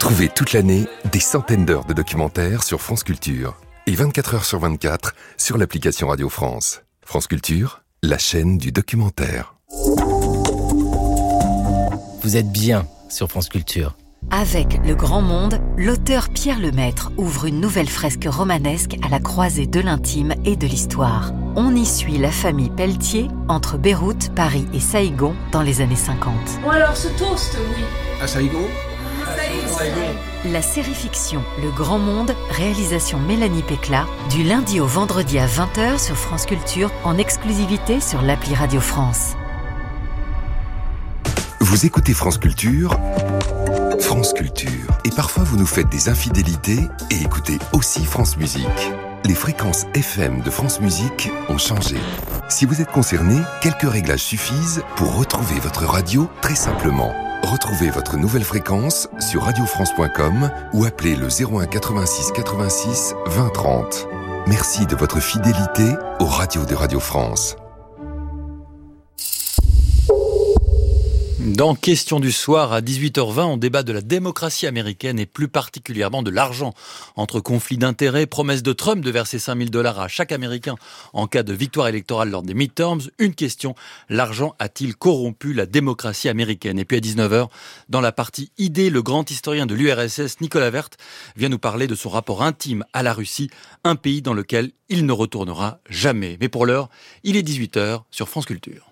Retrouvez toute l'année des centaines d'heures de documentaires sur France Culture et 24 heures sur 24 sur l'application Radio France. France Culture, la chaîne du documentaire. Vous êtes bien sur France Culture. Avec Le Grand Monde, l'auteur Pierre Lemaitre ouvre une nouvelle fresque romanesque à la croisée de l'intime et de l'histoire. On y suit la famille Pelletier entre Beyrouth, Paris et Saïgon dans les années 50. Bon alors ce toast, oui. À Saïgon ? La série-fiction Le Grand Monde, réalisation Mélanie Pécla, du lundi au vendredi à 20h sur France Culture, en exclusivité sur l'appli Radio France. Vous écoutez France Culture, et parfois vous nous faites des infidélités et écoutez aussi France Musique. Les fréquences FM de France Musique ont changé. Si vous êtes concerné, quelques réglages suffisent pour retrouver votre radio très simplement. Retrouvez votre nouvelle fréquence sur radiofrance.com ou appelez le 01 86 86 20 30. Merci de votre fidélité aux radios de Radio France. Dans Question du soir, à 18h20, on débat de la démocratie américaine et plus particulièrement de l'argent. Entre conflits d'intérêts, promesses de Trump de verser $5 000 à chaque Américain en cas de victoire électorale lors des midterms, une question, l'argent a-t-il corrompu la démocratie américaine ? Et puis à 19h, dans la partie idée, le grand historien de l'URSS, Nicolas Werth, vient nous parler de son rapport intime à la Russie, un pays dans lequel il ne retournera jamais. Mais pour l'heure, il est 18h sur France Culture.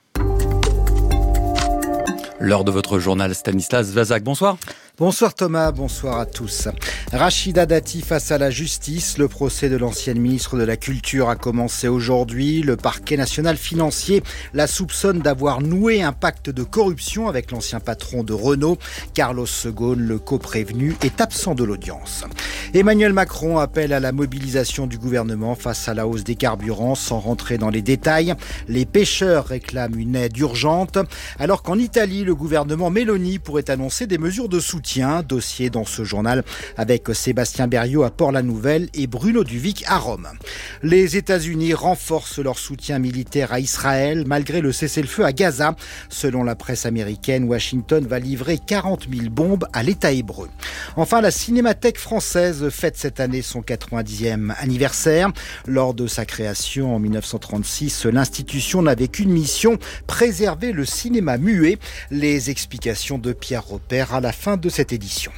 L'heure de votre journal, Stanislas Vazak. Bonsoir. Bonsoir Thomas, bonsoir à tous. Rachida Dati face à la justice. Le procès de l'ancienne ministre de la Culture a commencé aujourd'hui. Le parquet national financier la soupçonne d'avoir noué un pacte de corruption avec l'ancien patron de Renault. Carlos Ghosn, le coprévenu, est absent de l'audience. Emmanuel Macron appelle à la mobilisation du gouvernement face à la hausse des carburants. Sans rentrer dans les détails, les pêcheurs réclament une aide urgente. Alors qu'en Italie, le gouvernement Meloni pourrait annoncer des mesures de soutien. Dossier dans ce journal avec Sébastien Berriot à Port-la-Nouvelle et Bruno Duvic à Rome. Les États-Unis renforcent leur soutien militaire à Israël malgré le cessez-le-feu à Gaza. Selon la presse américaine, Washington va livrer 40 000 bombes à l'État hébreu. Enfin, la Cinémathèque française fête cette année son 90e anniversaire. Lors de sa création en 1936, l'institution n'avait qu'une mission, préserver le cinéma muet. Les explications de Pierre Repère à la fin de cette édition.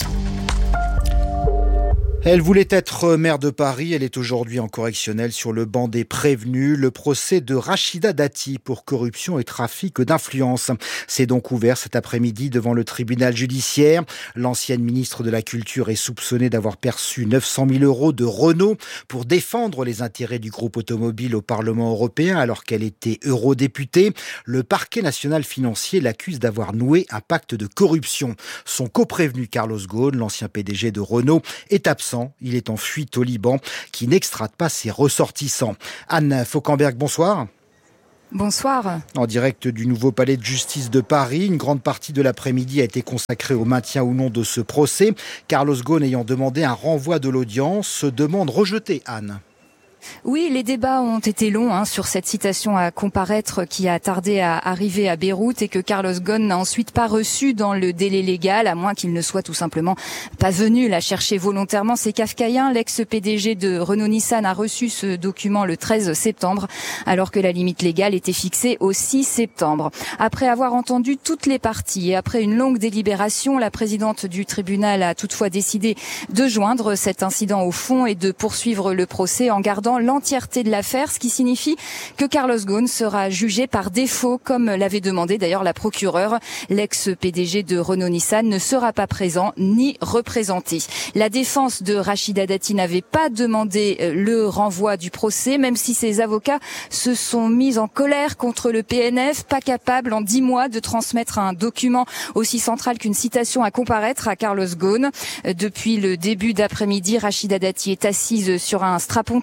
Elle voulait être maire de Paris, elle est aujourd'hui en correctionnelle sur le banc des prévenus. Le procès de Rachida Dati pour corruption et trafic d'influence s'est donc ouvert cet après-midi devant le tribunal judiciaire. L'ancienne ministre de la Culture est soupçonnée d'avoir perçu 900 000 € de Renault pour défendre les intérêts du groupe automobile au Parlement européen alors qu'elle était eurodéputée. Le parquet national financier l'accuse d'avoir noué un pacte de corruption. Son coprévenu Carlos Ghosn, l'ancien PDG de Renault, est absent. Il est en fuite au Liban, qui n'extrade pas ses ressortissants. Anne Fauquemberg, bonsoir. Bonsoir. En direct du nouveau palais de justice de Paris, une grande partie de l'après-midi a été consacrée au maintien ou non de ce procès. Carlos Ghosn ayant demandé un renvoi de l'audience, demande rejetée, Anne. Oui, les débats ont été longs sur cette citation à comparaître qui a tardé à arriver à Beyrouth et que Carlos Ghosn n'a ensuite pas reçu dans le délai légal, à moins qu'il ne soit tout simplement pas venu la chercher volontairement. C'est kafkaïen. L'ex-PDG de Renault-Nissan a reçu ce document le 13 septembre, alors que la limite légale était fixée au 6 septembre. Après avoir entendu toutes les parties et après une longue délibération, la présidente du tribunal a toutefois décidé de joindre cet incident au fond et de poursuivre le procès en gardant l'entièreté de l'affaire, ce qui signifie que Carlos Ghosn sera jugé par défaut, comme l'avait demandé d'ailleurs la procureure. L'ex-PDG de Renault-Nissan ne sera pas présent ni représenté. La défense de Rachida Dati n'avait pas demandé le renvoi du procès, même si ses avocats se sont mis en colère contre le PNF, pas capable en 10 mois de transmettre un document aussi central qu'une citation à comparaître à Carlos Ghosn. Depuis le début d'après-midi, Rachida Dati est assise sur un strapontin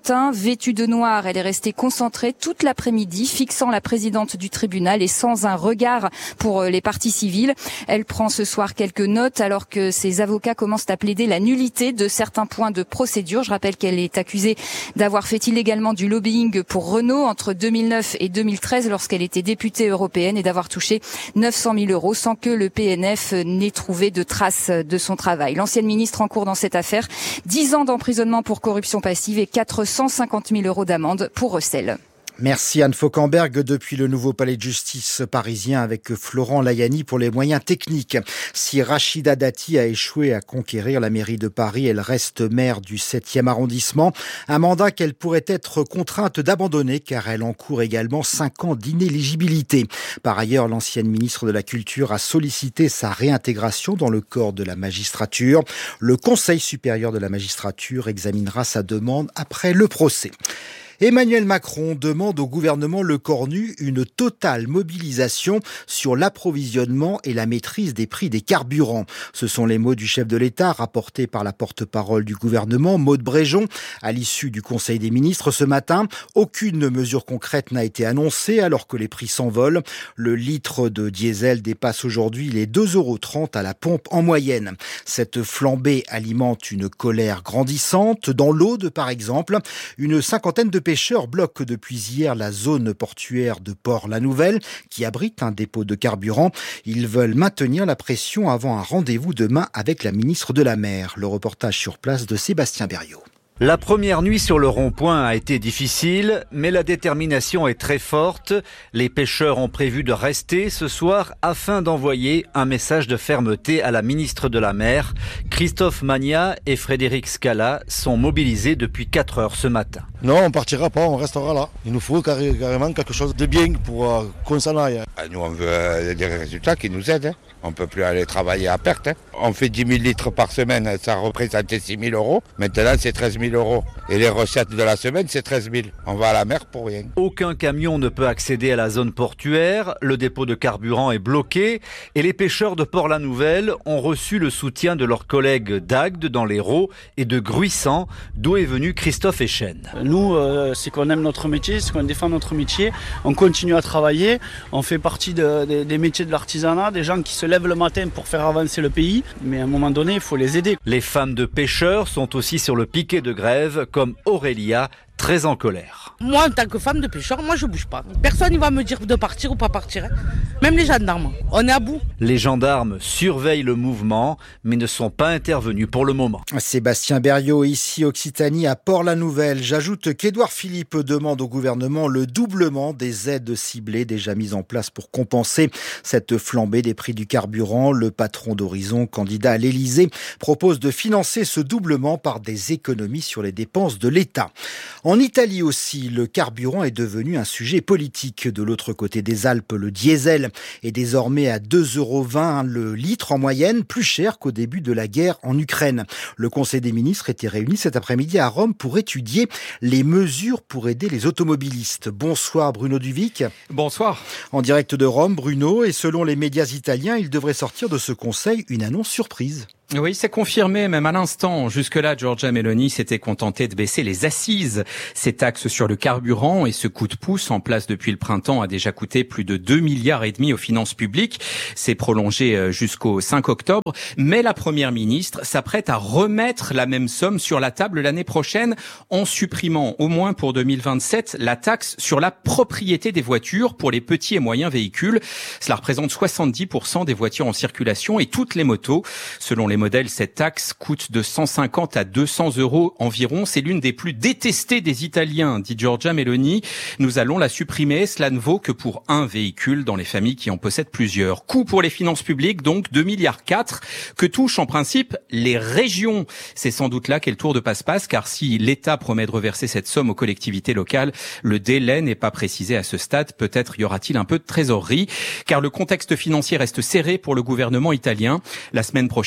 vêtue de noir. Elle est restée concentrée toute l'après-midi, fixant la présidente du tribunal et sans un regard pour les parties civiles. Elle prend ce soir quelques notes alors que ses avocats commencent à plaider la nullité de certains points de procédure. Je rappelle qu'elle est accusée d'avoir fait illégalement du lobbying pour Renault entre 2009 et 2013 lorsqu'elle était députée européenne et d'avoir touché 900 000 € sans que le PNF n'ait trouvé de traces de son travail. L'ancienne ministre encourt dans cette affaire 10 ans d'emprisonnement pour corruption passive et 450 000 € d'amende pour recel. Merci Anne Fauquemberg depuis le nouveau palais de justice parisien avec Florent Layani pour les moyens techniques. Si Rachida Dati a échoué à conquérir la mairie de Paris, elle reste maire du 7e arrondissement. Un mandat qu'elle pourrait être contrainte d'abandonner car elle encourt également 5 ans d'inéligibilité. Par ailleurs, l'ancienne ministre de la Culture a sollicité sa réintégration dans le corps de la magistrature. Le Conseil supérieur de la magistrature examinera sa demande après le procès. Emmanuel Macron demande au gouvernement Le Cornu une totale mobilisation sur l'approvisionnement et la maîtrise des prix des carburants. Ce sont les mots du chef de l'État rapportés par la porte-parole du gouvernement, Maud Bréjon, à l'issue du Conseil des ministres ce matin. Aucune mesure concrète n'a été annoncée alors que les prix s'envolent. Le litre de diesel dépasse aujourd'hui les 2,30 € à la pompe en moyenne. Cette flambée alimente une colère grandissante. Dans l'Aude, par exemple, une cinquantaine de pêcheurs bloquent depuis hier la zone portuaire de Port-la-Nouvelle qui abrite un dépôt de carburant. Ils veulent maintenir la pression avant un rendez-vous demain avec la ministre de la Mer. Le reportage sur place de Sébastien Berriot. La première nuit sur le rond-point a été difficile, mais la détermination est très forte. Les pêcheurs ont prévu de rester ce soir afin d'envoyer un message de fermeté à la ministre de la Mer. Christophe Magna et Frédéric Scala sont mobilisés depuis 4 heures ce matin. Non, on partira pas, on restera là. Il nous faut carrément quelque chose de bien pour qu'on s'en aille. Nous, on veut des résultats qui nous aident. On ne peut plus aller travailler à perte. On fait 10 000 litres par semaine, ça représentait 6 000 €. Maintenant, c'est 13 000 €. Et les recettes de la semaine, c'est 13 000. On va à la mer pour rien. Aucun camion ne peut accéder à la zone portuaire. Le dépôt de carburant est bloqué. Et les pêcheurs de Port-la-Nouvelle ont reçu le soutien de leurs collègues d'Agde dans l'Hérault et de Gruissant, d'où est venu Christophe Echen. Nous, c'est qu'on aime notre métier, c'est qu'on défend notre métier. On continue à travailler. On fait partie des métiers de l'artisanat, des gens qui se lèvent le matin pour faire avancer le pays. Mais à un moment donné, il faut les aider. Les femmes de pêcheurs sont aussi sur le piquet de grève, comme Aurélia, très en colère. Moi, en tant que femme de pêcheur, moi je bouge pas. Personne ne va me dire de partir ou pas partir. Même les gendarmes, on est à bout. Les gendarmes surveillent le mouvement, mais ne sont pas intervenus pour le moment. Sébastien Berriot, ici Occitanie, à Port-la-Nouvelle. J'ajoute qu'Édouard Philippe demande au gouvernement le doublement des aides ciblées déjà mises en place pour compenser cette flambée des prix du carburant. Le patron d'Horizon, candidat à l'Élysée, propose de financer ce doublement par des économies sur les dépenses de l'État. En Italie aussi, le carburant est devenu un sujet politique. De l'autre côté des Alpes, le diesel est désormais à 2,20 € le litre en moyenne, plus cher qu'au début de la guerre en Ukraine. Le Conseil des ministres était réuni cet après-midi à Rome pour étudier les mesures pour aider les automobilistes. Bonsoir Bruno Duvic. Bonsoir. En direct de Rome, Bruno, et selon les médias italiens, il devrait sortir de ce conseil une annonce surprise. Oui, c'est confirmé, même à l'instant. Jusque-là, Giorgia Meloni s'était contentée de baisser les assises. Ces taxes sur le carburant et ce coup de pouce en place depuis le printemps a déjà coûté plus de 2,5 milliards aux finances publiques. C'est prolongé jusqu'au 5 octobre. Mais la première ministre s'apprête à remettre la même somme sur la table l'année prochaine en supprimant, au moins pour 2027, la taxe sur la propriété des voitures pour les petits et moyens véhicules. Cela représente 70% des voitures en circulation et toutes les motos. Selon les modèles, cette taxe coûte de 150 à 200 € environ. C'est l'une des plus détestées des Italiens, dit Giorgia Meloni. Nous allons la supprimer. Cela ne vaut que pour un véhicule dans les familles qui en possèdent plusieurs. Coût pour les finances publiques, donc 2,4 milliards que touchent en principe les régions. C'est sans doute là qu'est le tour de passe-passe, car si l'État promet de reverser cette somme aux collectivités locales, le délai n'est pas précisé à ce stade. Peut-être y aura-t-il un peu de trésorerie, car le contexte financier reste serré pour le gouvernement italien. La semaine prochaine, l'INS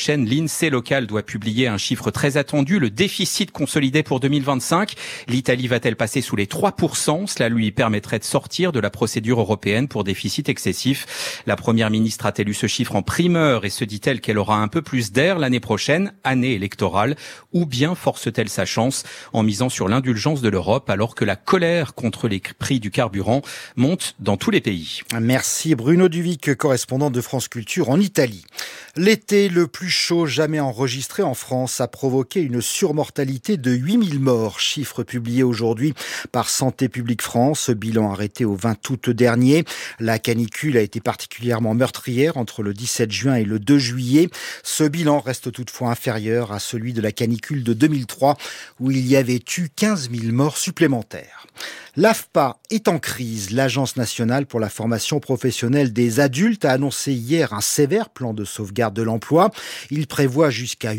l'INSEE local doit publier un chiffre très attendu, le déficit consolidé pour 2025. L'Italie va-t-elle passer sous les 3%? Cela lui permettrait de sortir de la procédure européenne pour déficit excessif. La première ministre a-t-elle eu ce chiffre en primeur et se dit-elle qu'elle aura un peu plus d'air l'année prochaine, année électorale, ou bien force-t-elle sa chance en misant sur l'indulgence de l'Europe alors que la colère contre les prix du carburant monte dans tous les pays? Merci Bruno Duvic, correspondant de France Culture en Italie. L'été le plus chaud jamais enregistré en France a provoqué une surmortalité de 8000 morts, chiffre publié aujourd'hui par Santé publique France, bilan arrêté au 20 août dernier. La canicule a été particulièrement meurtrière entre le 17 juin et le 2 juillet. Ce bilan reste toutefois inférieur à celui de la canicule de 2003 où il y avait eu 15 000 morts supplémentaires. L'AFPA est en crise. L'Agence nationale pour la formation professionnelle des adultes a annoncé hier un sévère plan de sauvegarde de l'emploi. Il prévoit jusqu'à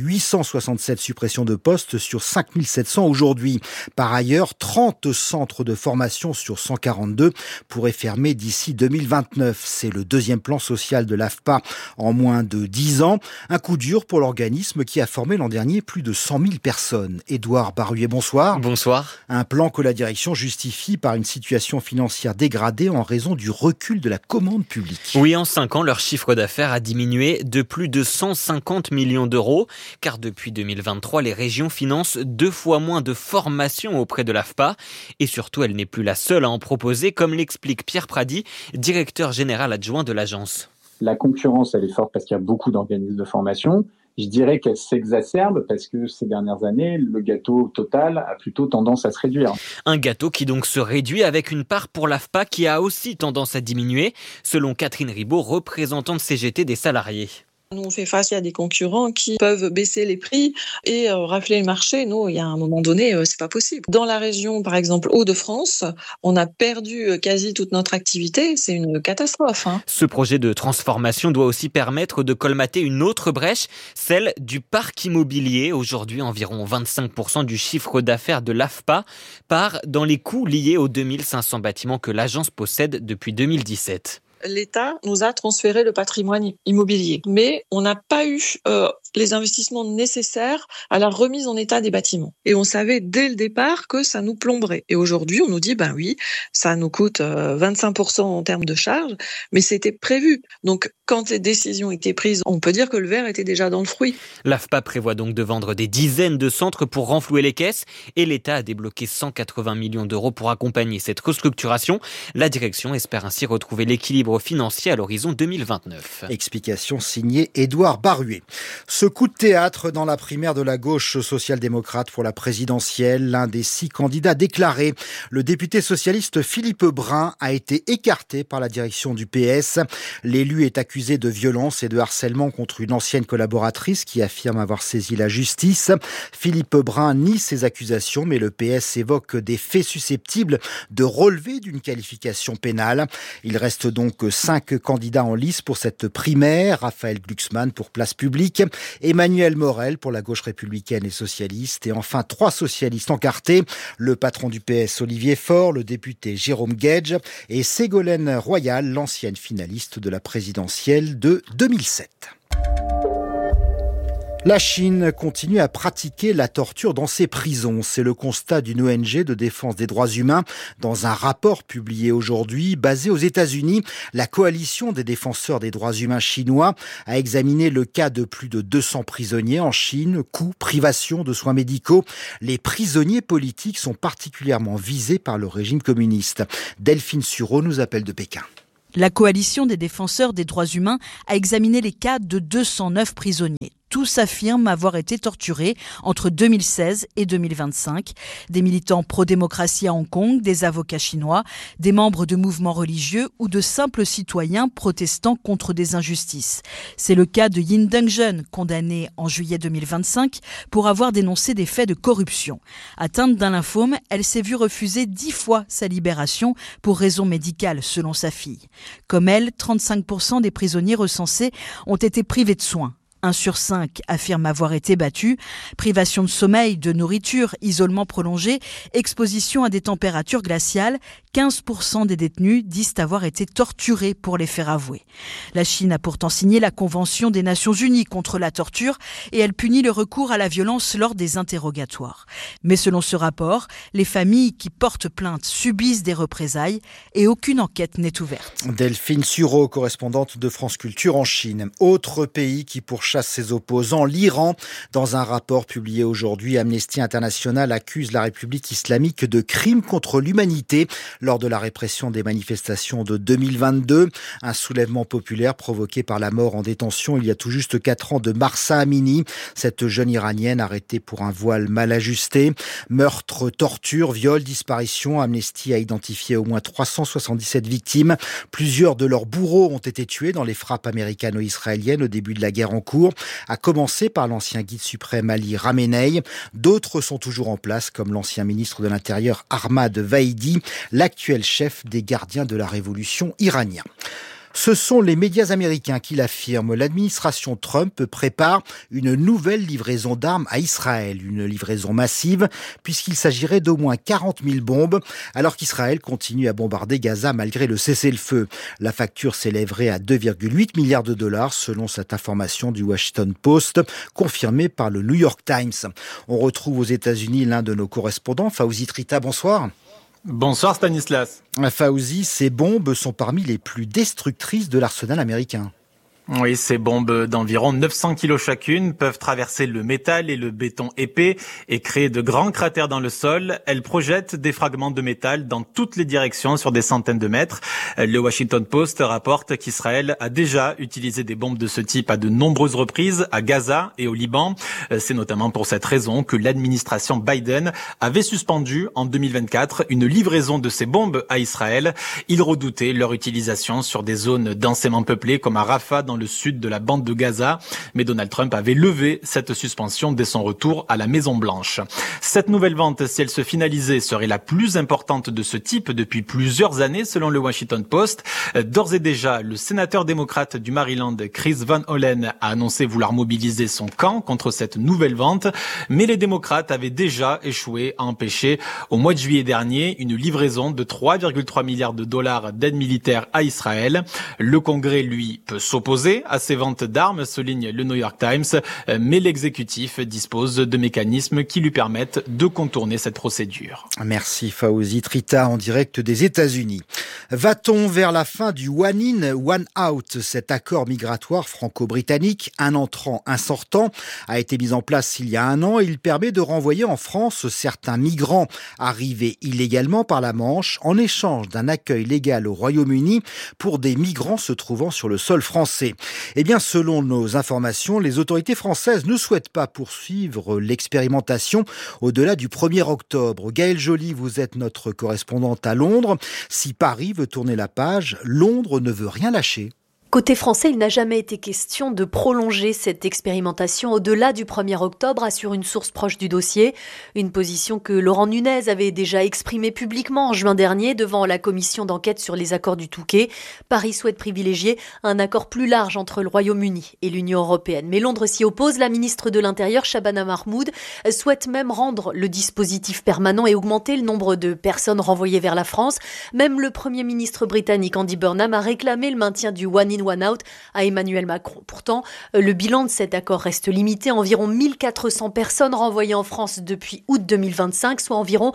867 suppressions de postes sur 5700 aujourd'hui. Par ailleurs, 30 centres de formation sur 142 pourraient fermer d'ici 2029. C'est le deuxième plan social de l'AFPA en moins de 10 ans. Un coup dur pour l'organisme qui a formé l'an dernier plus de 100 000 personnes. Édouard Baruet, bonsoir. Bonsoir. Un plan que la direction justifie par une situation financière dégradée en raison du recul de la commande publique. Oui, en 5 ans, leur chiffre d'affaires a diminué de plus de 150 millions d'euros, car depuis 2023, les régions financent 2 fois moins de formations auprès de l'AFPA. Et surtout, elle n'est plus la seule à en proposer, comme l'explique Pierre Prady, directeur général adjoint de l'agence. La concurrence, elle est forte parce qu'il y a beaucoup d'organismes de formation. Je dirais qu'elle s'exacerbe parce que ces dernières années, le gâteau total a plutôt tendance à se réduire. Un gâteau qui donc se réduit avec une part pour l'AFPA qui a aussi tendance à diminuer, selon Catherine Ribaud, représentante CGT des salariés. Nous, on fait face à des concurrents qui peuvent baisser les prix et rafler le marché. Nous, il y a un moment donné, c'est pas possible. Dans la région, par exemple, Hauts-de-France, on a perdu quasi toute notre activité. C'est une catastrophe. Ce projet de transformation doit aussi permettre de colmater une autre brèche, celle du parc immobilier. Aujourd'hui, environ 25% du chiffre d'affaires de l'AFPA part dans les coûts liés aux 2500 bâtiments que l'agence possède depuis 2017. L'État nous a transféré le patrimoine immobilier, mais on n'a pas eu les investissements nécessaires à la remise en état des bâtiments. Et on savait dès le départ que ça nous plomberait. Et aujourd'hui, on nous dit, ben oui, ça nous coûte 25% en termes de charges, mais c'était prévu. Donc, quand les décisions étaient prises, on peut dire que le verre était déjà dans le fruit. L'AFPA prévoit donc de vendre des dizaines de centres pour renflouer les caisses et l'État a débloqué 180 millions d'euros pour accompagner cette restructuration. La direction espère ainsi retrouver l'équilibre financier à l'horizon 2029. Explication signée Édouard Baruet. Ce coup de théâtre dans la primaire de la gauche social-démocrate pour la présidentielle, l'un des 6 candidats déclarés, le député socialiste Philippe Brun, a été écarté par la direction du PS. L'élu est accusé de violence et de harcèlement contre une ancienne collaboratrice qui affirme avoir saisi la justice. Philippe Brun nie ces accusations, mais le PS évoque des faits susceptibles de relever d'une qualification pénale. Il reste donc 5 candidats en lice pour cette primaire. Raphaël Glucksmann pour Place Publique, Emmanuel Morel pour la gauche républicaine et socialiste et enfin 3 socialistes encartés, le patron du PS Olivier Faure, le député Jérôme Guedj et Ségolène Royal, l'ancienne finaliste de la présidentielle de 2007. La Chine continue à pratiquer la torture dans ses prisons. C'est le constat d'une ONG de défense des droits humains. Dans un rapport publié aujourd'hui, basé aux États-Unis, la coalition des défenseurs des droits humains chinois a examiné le cas de plus de 200 prisonniers en Chine, coups, privations de soins médicaux. Les prisonniers politiques sont particulièrement visés par le régime communiste. Delphine Sureau nous appelle de Pékin. La coalition des défenseurs des droits humains a examiné les cas de 209 prisonniers. Tous affirment avoir été torturés entre 2016 et 2025. Des militants pro-démocratie à Hong Kong, des avocats chinois, des membres de mouvements religieux ou de simples citoyens protestant contre des injustices. C'est le cas de Yin Dengzhen, condamnée en juillet 2025 pour avoir dénoncé des faits de corruption. Atteinte d'un lymphome, elle s'est vue refuser 10 fois sa libération pour raison médicale, selon sa fille. Comme elle, 35% des prisonniers recensés ont été privés de soins. 1 sur 5 affirme avoir été battu. Privation de sommeil, de nourriture, isolement prolongé, exposition à des températures glaciales. 15% des détenus disent avoir été torturés pour les faire avouer. La Chine a pourtant signé la Convention des Nations Unies contre la torture et elle punit le recours à la violence lors des interrogatoires. Mais selon ce rapport, les familles qui portent plainte subissent des représailles et aucune enquête n'est ouverte. Delphine Sureau, correspondante de France Culture en Chine. Autre pays qui pourchasse ses opposants, l'Iran. Dans un rapport publié aujourd'hui, Amnesty International accuse la République islamique de crimes contre l'humanité lors de la répression des manifestations de 2022. Un soulèvement populaire provoqué par la mort en détention il y a tout juste 4 ans de Mahsa Amini, cette jeune Iranienne arrêtée pour un voile mal ajusté. Meurtre, torture, viol, disparition. Amnesty a identifié au moins 377 victimes. Plusieurs de leurs bourreaux ont été tués dans les frappes américano-israéliennes au début de la guerre en cours, à commencer par l'ancien guide suprême Ali Khamenei. D'autres sont toujours en place, comme l'ancien ministre de l'Intérieur Ahmad Vaidi, l'actuel chef des gardiens de la révolution iranien. Ce sont les médias américains qui l'affirment. L'administration Trump prépare une nouvelle livraison d'armes à Israël. Une livraison massive, puisqu'il s'agirait d'au moins 40 000 bombes, alors qu'Israël continue à bombarder Gaza malgré le cessez-le-feu. La facture s'élèverait à 2,8 milliards de dollars, selon cette information du Washington Post, confirmée par le New York Times. On retrouve aux États-Unis l'un de nos correspondants, Fawzi Trita, bonsoir. Bonsoir Stanislas. Fawzi, ces bombes sont parmi les plus destructrices de l'arsenal américain. Oui, ces bombes d'environ 900 kilos chacune peuvent traverser le métal et le béton épais et créer de grands cratères dans le sol. Elles projettent des fragments de métal dans toutes les directions sur des centaines de mètres. Le Washington Post rapporte qu'Israël a déjà utilisé des bombes de ce type à de nombreuses reprises à Gaza et au Liban. C'est notamment pour cette raison que l'administration Biden avait suspendu en 2024 une livraison de ces bombes à Israël. Il redoutait leur utilisation sur des zones densément peuplées comme à Rafah dans le sud de la bande de Gaza, mais Donald Trump avait levé cette suspension dès son retour à la Maison-Blanche. Cette nouvelle vente, si elle se finalisait, serait la plus importante de ce type depuis plusieurs années, selon le Washington Post. D'ores et déjà, le sénateur démocrate du Maryland, Chris Van Hollen, a annoncé vouloir mobiliser son camp contre cette nouvelle vente, mais les démocrates avaient déjà échoué à empêcher, au mois de juillet dernier, une livraison de 3,3 milliards de dollars d'aide militaire à Israël. Le Congrès, lui, peut s'opposer à ces ventes d'armes, souligne le New York Times, mais l'exécutif dispose de mécanismes qui lui permettent de contourner cette procédure. Merci Fawzi Trita en direct des États-Unis. Va-t-on vers la fin du one in, one out? Cet accord migratoire franco-britannique, un entrant, un sortant, a été mis en place il y a 1 an. Il permet de renvoyer en France certains migrants arrivés illégalement par la Manche en échange d'un accueil légal au Royaume-Uni pour des migrants se trouvant sur le sol français. Eh bien, selon nos informations, les autorités françaises ne souhaitent pas poursuivre l'expérimentation au-delà du 1er octobre. Gaëlle Joly, vous êtes notre correspondante à Londres. Si Paris veut tourner la page, Londres ne veut rien lâcher. Côté français, il n'a jamais été question de prolonger cette expérimentation au-delà du 1er octobre, assure une source proche du dossier. Une position que Laurent Nunez avait déjà exprimée publiquement en juin dernier devant la commission d'enquête sur les accords du Touquet. Paris souhaite privilégier un accord plus large entre le Royaume-Uni et l'Union européenne. Mais Londres s'y oppose. La ministre de l'Intérieur, Shabana Mahmoud, souhaite même rendre le dispositif permanent et augmenter le nombre de personnes renvoyées vers la France. Même le Premier ministre britannique, Andy Burnham, a réclamé le maintien du one in, one out à Emmanuel Macron. Pourtant, le bilan de cet accord reste limité. Environ 1400 personnes renvoyées en France depuis août 2025, soit environ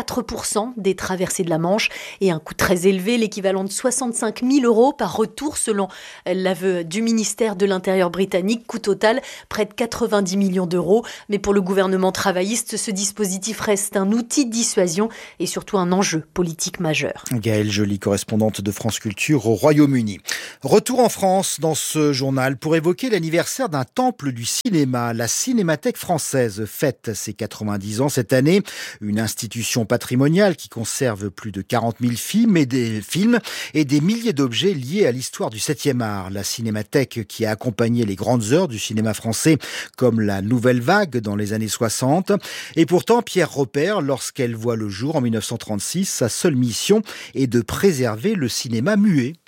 4% des traversées de la Manche. Et un coût très élevé, l'équivalent de 65 000 € par retour, selon l'aveu du ministère de l'Intérieur britannique. Coût total, près de 90 millions d'euros. Mais pour le gouvernement travailliste, ce dispositif reste un outil de dissuasion et surtout un enjeu politique majeur. Gaëlle Joly, correspondante de France Culture au Royaume-Uni. Retour en France dans ce journal pour évoquer l'anniversaire d'un temple du cinéma. La Cinémathèque française fête ses 90 ans cette année. Une institution patrimoniale qui conserve plus de 40 000 films et des milliers d'objets liés à l'histoire du 7e art. La Cinémathèque qui a accompagné les grandes heures du cinéma français comme la Nouvelle Vague dans les années 60. Et pourtant, Pierre Robert, lorsqu'elle voit le jour en 1936, sa seule mission est de préserver le cinéma muet.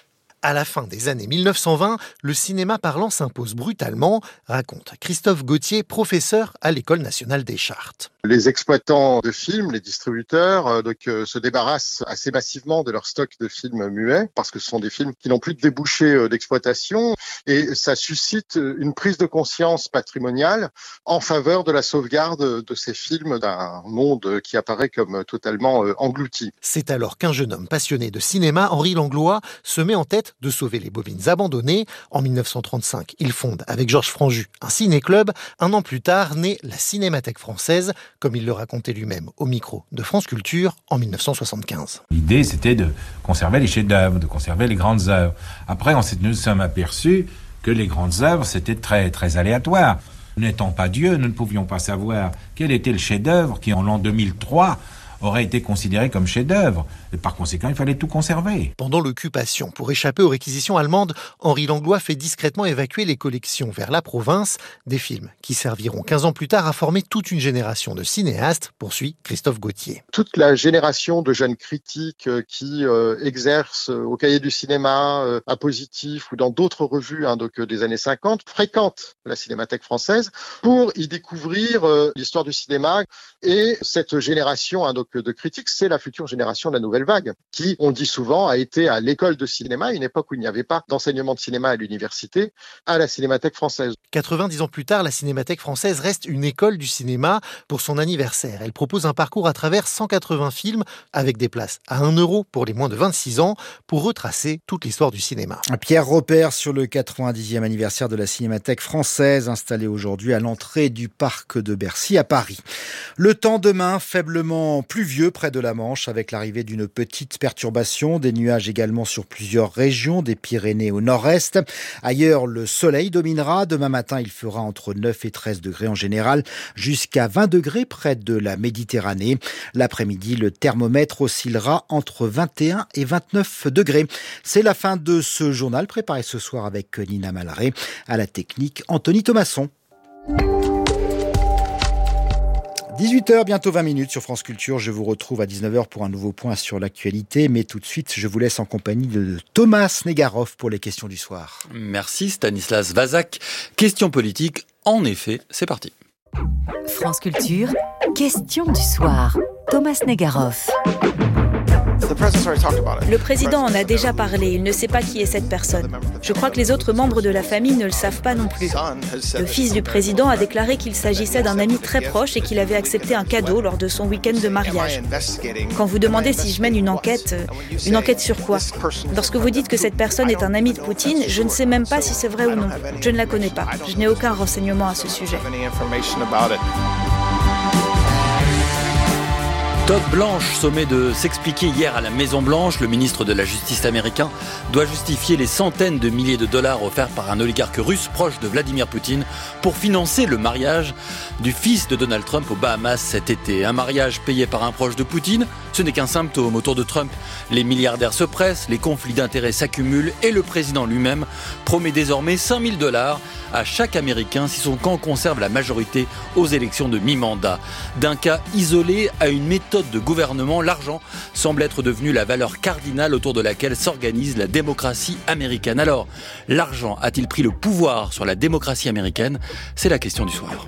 À la fin des années 1920, le cinéma parlant s'impose brutalement, raconte Christophe Gauthier, professeur à l'École nationale des chartes. Les exploitants de films, les distributeurs, se débarrassent assez massivement de leur stock de films muets parce que ce sont des films qui n'ont plus de débouchés d'exploitation et ça suscite une prise de conscience patrimoniale en faveur de la sauvegarde de ces films d'un monde qui apparaît comme totalement englouti. C'est alors qu'un jeune homme passionné de cinéma, Henri Langlois, se met en tête de sauver les bobines abandonnées. En 1935, il fonde avec Georges Franju un ciné-club. Un an plus tard, naît la Cinémathèque française, comme il le racontait lui-même au micro de France Culture en 1975. L'idée, c'était de conserver les chefs-d'œuvre, de conserver les grandes œuvres. Après, nous sommes aperçus que les grandes œuvres, c'était très, très aléatoire. N'étant pas Dieu, nous ne pouvions pas savoir quel était le chef-d'œuvre qui, en l'an 2003, aurait été considéré comme chef-d'œuvre. Et par conséquent, il fallait tout conserver. Pendant l'occupation, pour échapper aux réquisitions allemandes, Henri Langlois fait discrètement évacuer les collections vers la province. Des films qui serviront 15 ans plus tard à former toute une génération de cinéastes, poursuit Christophe Gauthier. Toute la génération de jeunes critiques qui exercent au Cahier du cinéma, à Positif ou dans d'autres revues des années 50, fréquentent la Cinémathèque française pour y découvrir l'histoire du cinéma. Et cette génération de critiques, c'est la future génération de la nouvelle vague, qui, on dit souvent, a été à l'école de cinéma, à une époque où il n'y avait pas d'enseignement de cinéma à l'université, à la Cinémathèque française. 90 ans plus tard, la Cinémathèque française reste une école du cinéma. Pour son anniversaire, elle propose un parcours à travers 180 films, avec des places à 1 € pour les moins de 26 ans, pour retracer toute l'histoire du cinéma. Pierre Robert sur le 90e anniversaire de la Cinémathèque française, installée aujourd'hui à l'entrée du parc de Bercy à Paris. Le temps demain, faiblement pluvieux près de la Manche, avec l'arrivée d'une petite perturbation, des nuages également sur plusieurs régions, des Pyrénées au nord-est. Ailleurs, le soleil dominera. Demain matin, il fera entre 9 et 13 degrés en général, jusqu'à 20 degrés près de la Méditerranée. L'après-midi, le thermomètre oscillera entre 21 et 29 degrés. C'est la fin de ce journal préparé ce soir avec Nina Malaret. À la technique, Anthony Thomasson. 18h, bientôt 20 minutes sur France Culture. Je vous retrouve à 19h pour un nouveau point sur l'actualité. Mais tout de suite, je vous laisse en compagnie de Thomas Negaroff pour les questions du soir. Merci Stanislas Vazak. Question politique, en effet, c'est parti. France Culture, question du soir. Thomas Negaroff. Le président en a déjà parlé, il ne sait pas qui est cette personne. Je crois que les autres membres de la famille ne le savent pas non plus. Le fils du président a déclaré qu'il s'agissait d'un ami très proche et qu'il avait accepté un cadeau lors de son week-end de mariage. Quand vous demandez si je mène une enquête sur quoi ? Lorsque vous dites que cette personne est un ami de Poutine, je ne sais même pas si c'est vrai ou non. Je ne la connais pas. Je n'ai aucun renseignement à ce sujet. Todd Blanche sommet de s'expliquer hier à la Maison-Blanche. Le ministre de la Justice américain doit justifier les centaines de milliers de dollars offerts par un oligarque russe proche de Vladimir Poutine pour financer le mariage du fils de Donald Trump aux Bahamas cet été. Un mariage payé par un proche de Poutine, ce n'est qu'un symptôme. Autour de Trump, les milliardaires se pressent, les conflits d'intérêts s'accumulent et le président lui-même promet désormais 5 000 $ à chaque Américain si son camp conserve la majorité aux élections de mi-mandat. D'un cas isolé à une méthode de gouvernement, l'argent semble être devenu la valeur cardinale autour de laquelle s'organise la démocratie américaine. Alors, l'argent a-t-il pris le pouvoir sur la démocratie américaine ? C'est la question du soir.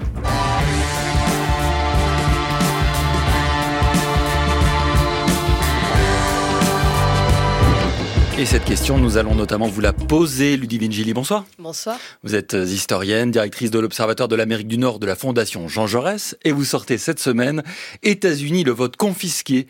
Et cette question, nous allons notamment vous la poser. Ludivine Gilly, bonsoir. Bonsoir. Vous êtes historienne, directrice de l'Observatoire de l'Amérique du Nord de la Fondation Jean Jaurès, et vous sortez cette semaine États-Unis, le vote confisqué,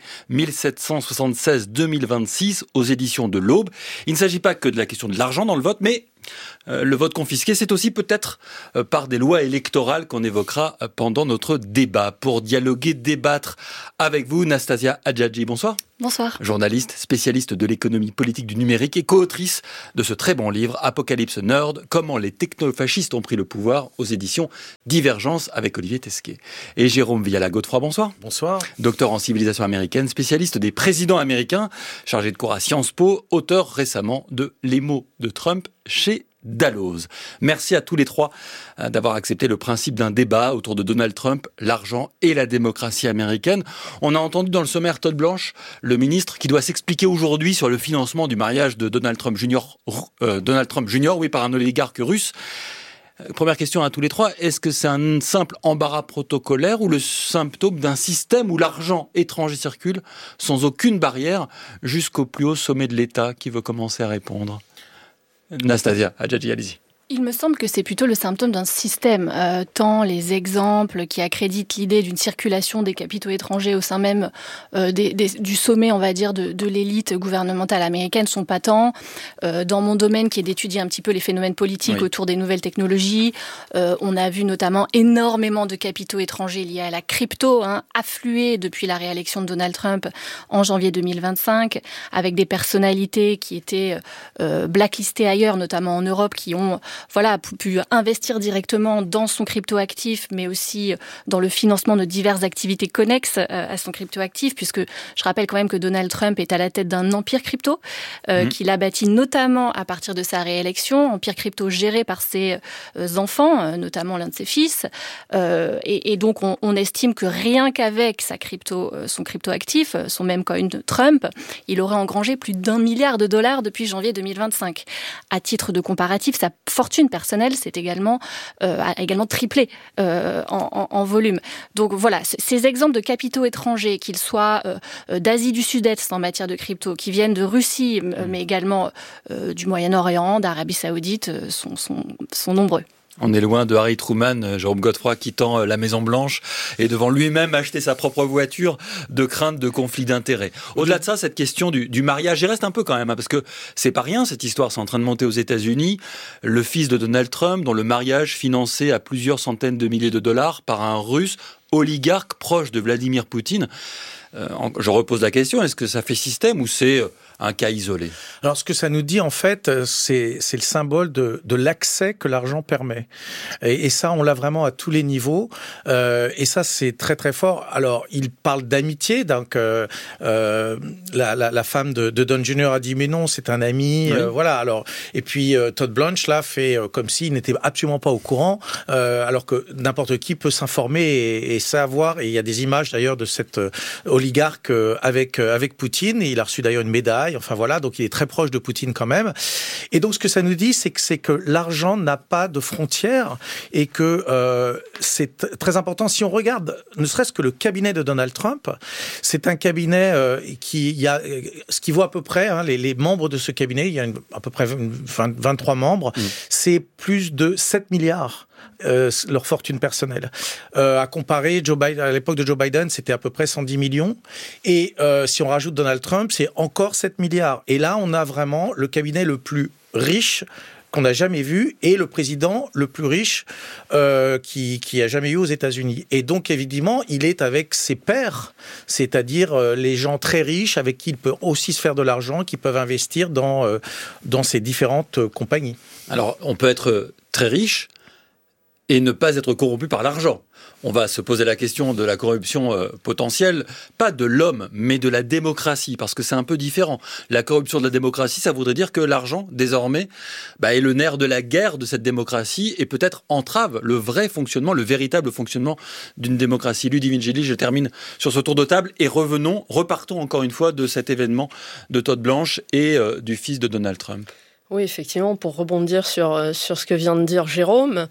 1776-2026, aux éditions de l'Aube. Il ne s'agit pas que de la question de l'argent dans le vote, mais le vote confisqué, c'est aussi peut-être par des lois électorales qu'on évoquera pendant notre débat. Pour dialoguer, débattre avec vous, Nastasia Hadjadji, bonsoir. Bonsoir. Journaliste, spécialiste de l'économie politique du numérique et co-autrice de ce très bon livre, Apocalypse Nerd, comment les technofascistes ont pris le pouvoir, aux éditions Divergence, avec Olivier Tesquet. Et Jérôme Viala-Godefroy, bonsoir. Bonsoir. Docteur en civilisation américaine, spécialiste des présidents américains, chargé de cours à Sciences Po, auteur récemment de Les mots de Trump chez Dalloz. Merci à tous les trois d'avoir accepté le principe d'un débat autour de Donald Trump, l'argent et la démocratie américaine. On a entendu dans le sommaire Todd Blanche, le ministre, qui doit s'expliquer aujourd'hui sur le financement du mariage de Donald Trump Jr. Par un oligarque russe. Première question à tous les trois, est-ce que c'est un simple embarras protocolaire ou le symptôme d'un système où l'argent étranger circule sans aucune barrière jusqu'au plus haut sommet de l'État? Qui veut commencer à répondre? Nastasia Hadjadji, allez-y. Il me semble que c'est plutôt le symptôme d'un système, tant les exemples qui accréditent l'idée d'une circulation des capitaux étrangers au sein même du sommet, on va dire, de l'élite gouvernementale américaine sont patents. Dans mon domaine, qui est d'étudier un petit peu les phénomènes politiques autour des nouvelles technologies, on a vu notamment énormément de capitaux étrangers liés à la crypto affluer depuis la réélection de Donald Trump en janvier 2025, avec des personnalités qui étaient blacklistées ailleurs, notamment en Europe, qui ont pu investir directement dans son cryptoactif, mais aussi dans le financement de diverses activités connexes à son cryptoactif, puisque je rappelle quand même que Donald Trump est à la tête d'un empire crypto qu'il a bâti notamment à partir de sa réélection, empire crypto géré par ses enfants, notamment l'un de ses fils. Et donc, on estime que rien qu'avec son cryptoactif, son même coin Trump, il aurait engrangé plus d'1 milliard de dollars depuis janvier 2025. À titre de comparatif, sa fortune personnelle a également triplé en volume. Donc voilà, ces exemples de capitaux étrangers, qu'ils soient d'Asie du Sud-Est en matière de crypto, qui viennent de Russie, mais également du Moyen-Orient, d'Arabie Saoudite, sont nombreux. On est loin de Harry Truman, Jérôme Godefroy quittant la Maison-Blanche et devant lui-même acheter sa propre voiture de crainte de conflit d'intérêts. Au-delà de ça, cette question du mariage, j'y reste un peu quand même, parce que c'est pas rien cette histoire, c'est en train de monter aux États-Unis. Le fils de Donald Trump, dont le mariage financé à plusieurs centaines de milliers de dollars par un Russe oligarque proche de Vladimir Poutine. Je repose la question, est-ce que ça fait système ou c'est un cas isolé? Alors, ce que ça nous dit, en fait, c'est le symbole de l'accès que l'argent permet. Et ça, on l'a vraiment à tous les niveaux. Et ça, c'est très, très fort. Alors, il parle d'amitié. Donc, la femme de Don Jr. a dit, mais non, c'est un ami. Oui. Voilà. Alors, et puis, Todd Blanche, là, fait comme s'il n'était absolument pas au courant, alors que n'importe qui peut s'informer et savoir. Et il y a des images, d'ailleurs, de cet oligarque avec Poutine. Et il a reçu, d'ailleurs, une médaille. Enfin voilà, donc il est très proche de Poutine quand même. Et donc ce que ça nous dit, c'est que l'argent n'a pas de frontières et que c'est très important. Si on regarde, ne serait-ce que le cabinet de Donald Trump, c'est un cabinet ce qui vaut à peu près, les membres de ce cabinet, il y a à peu près 23 membres, c'est plus de 7 milliards. Leur fortune personnelle. À comparer, Joe Biden, à l'époque de Joe Biden, c'était à peu près 110 millions. Et si on rajoute Donald Trump, c'est encore 7 milliards. Et là, on a vraiment le cabinet le plus riche qu'on n'a jamais vu et le président le plus riche qui a jamais eu aux États-Unis. Et donc, évidemment, il est avec ses pairs, c'est-à-dire les gens très riches avec qui il peut aussi se faire de l'argent, qui peuvent investir dans ces différentes compagnies. Alors, on peut être très riche et ne pas être corrompu par l'argent. On va se poser la question de la corruption potentielle, pas de l'homme, mais de la démocratie, parce que c'est un peu différent. La corruption de la démocratie, ça voudrait dire que l'argent, désormais, est le nerf de la guerre de cette démocratie et peut-être entrave le vrai fonctionnement, le véritable fonctionnement d'une démocratie. Ludivine Gili, je termine sur ce tour de table et repartons encore une fois de cet événement de Todd Blanche et du fils de Donald Trump. Oui, effectivement, pour rebondir sur ce que vient de dire Jérôme,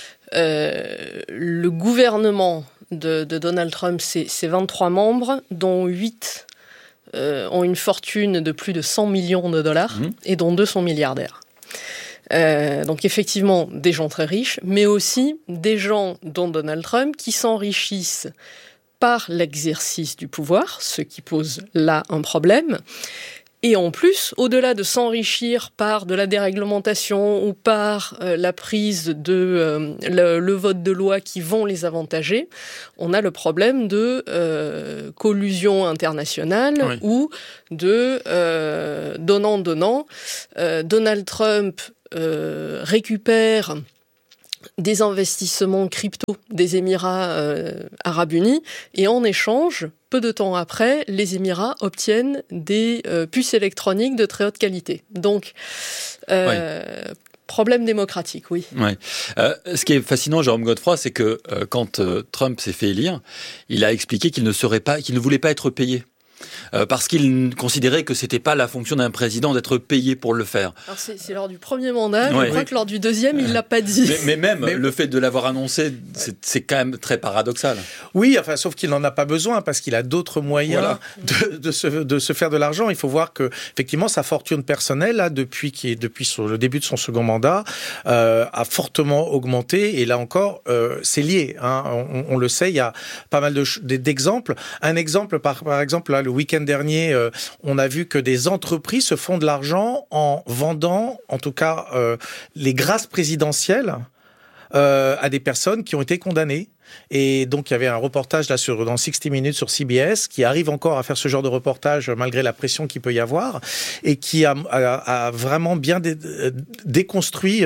le gouvernement de Donald Trump, c'est 23 membres, dont 8 ont une fortune de plus de 100 millions de dollars et dont 2 sont milliardaires. Donc effectivement, des gens très riches, mais aussi des gens, dont Donald Trump, qui s'enrichissent par l'exercice du pouvoir, ce qui pose là un problème. Et en plus, au-delà de s'enrichir par de la déréglementation ou par la prise de le vote de loi qui vont les avantager, on a le problème de collusion internationale ou de donnant-donnant. Donald Trump récupère des investissements crypto des Émirats arabes unis et en échange, peu de temps après, les Émirats obtiennent des puces électroniques de très haute qualité. Donc, Problème démocratique, oui. Ouais. Ce qui est fascinant, Jérôme Godefroy, c'est que quand Trump s'est fait élire, il a expliqué qu'il ne voulait pas être payé. Parce qu'il considérait que c'était pas la fonction d'un président d'être payé pour le faire. Alors c'est lors du premier mandat, je crois que lors du deuxième, il l'a pas dit. Mais le fait de l'avoir annoncé, c'est quand même très paradoxal. Oui, enfin, sauf qu'il n'en a pas besoin parce qu'il a d'autres moyens de se faire de l'argent. Il faut voir que effectivement sa fortune personnelle, là, depuis le début de son second mandat, a fortement augmenté. Et là encore, c'est lié. Hein. On le sait, il y a pas mal d'exemples. Un exemple, par exemple, là, le week-end dernier, on a vu que des entreprises se font de l'argent en vendant, en tout cas, les grâces présidentielles à des personnes qui ont été condamnées. Et donc, il y avait un reportage là dans 60 Minutes sur CBS qui arrive encore à faire ce genre de reportage malgré la pression qu'il peut y avoir et qui a vraiment bien déconstruit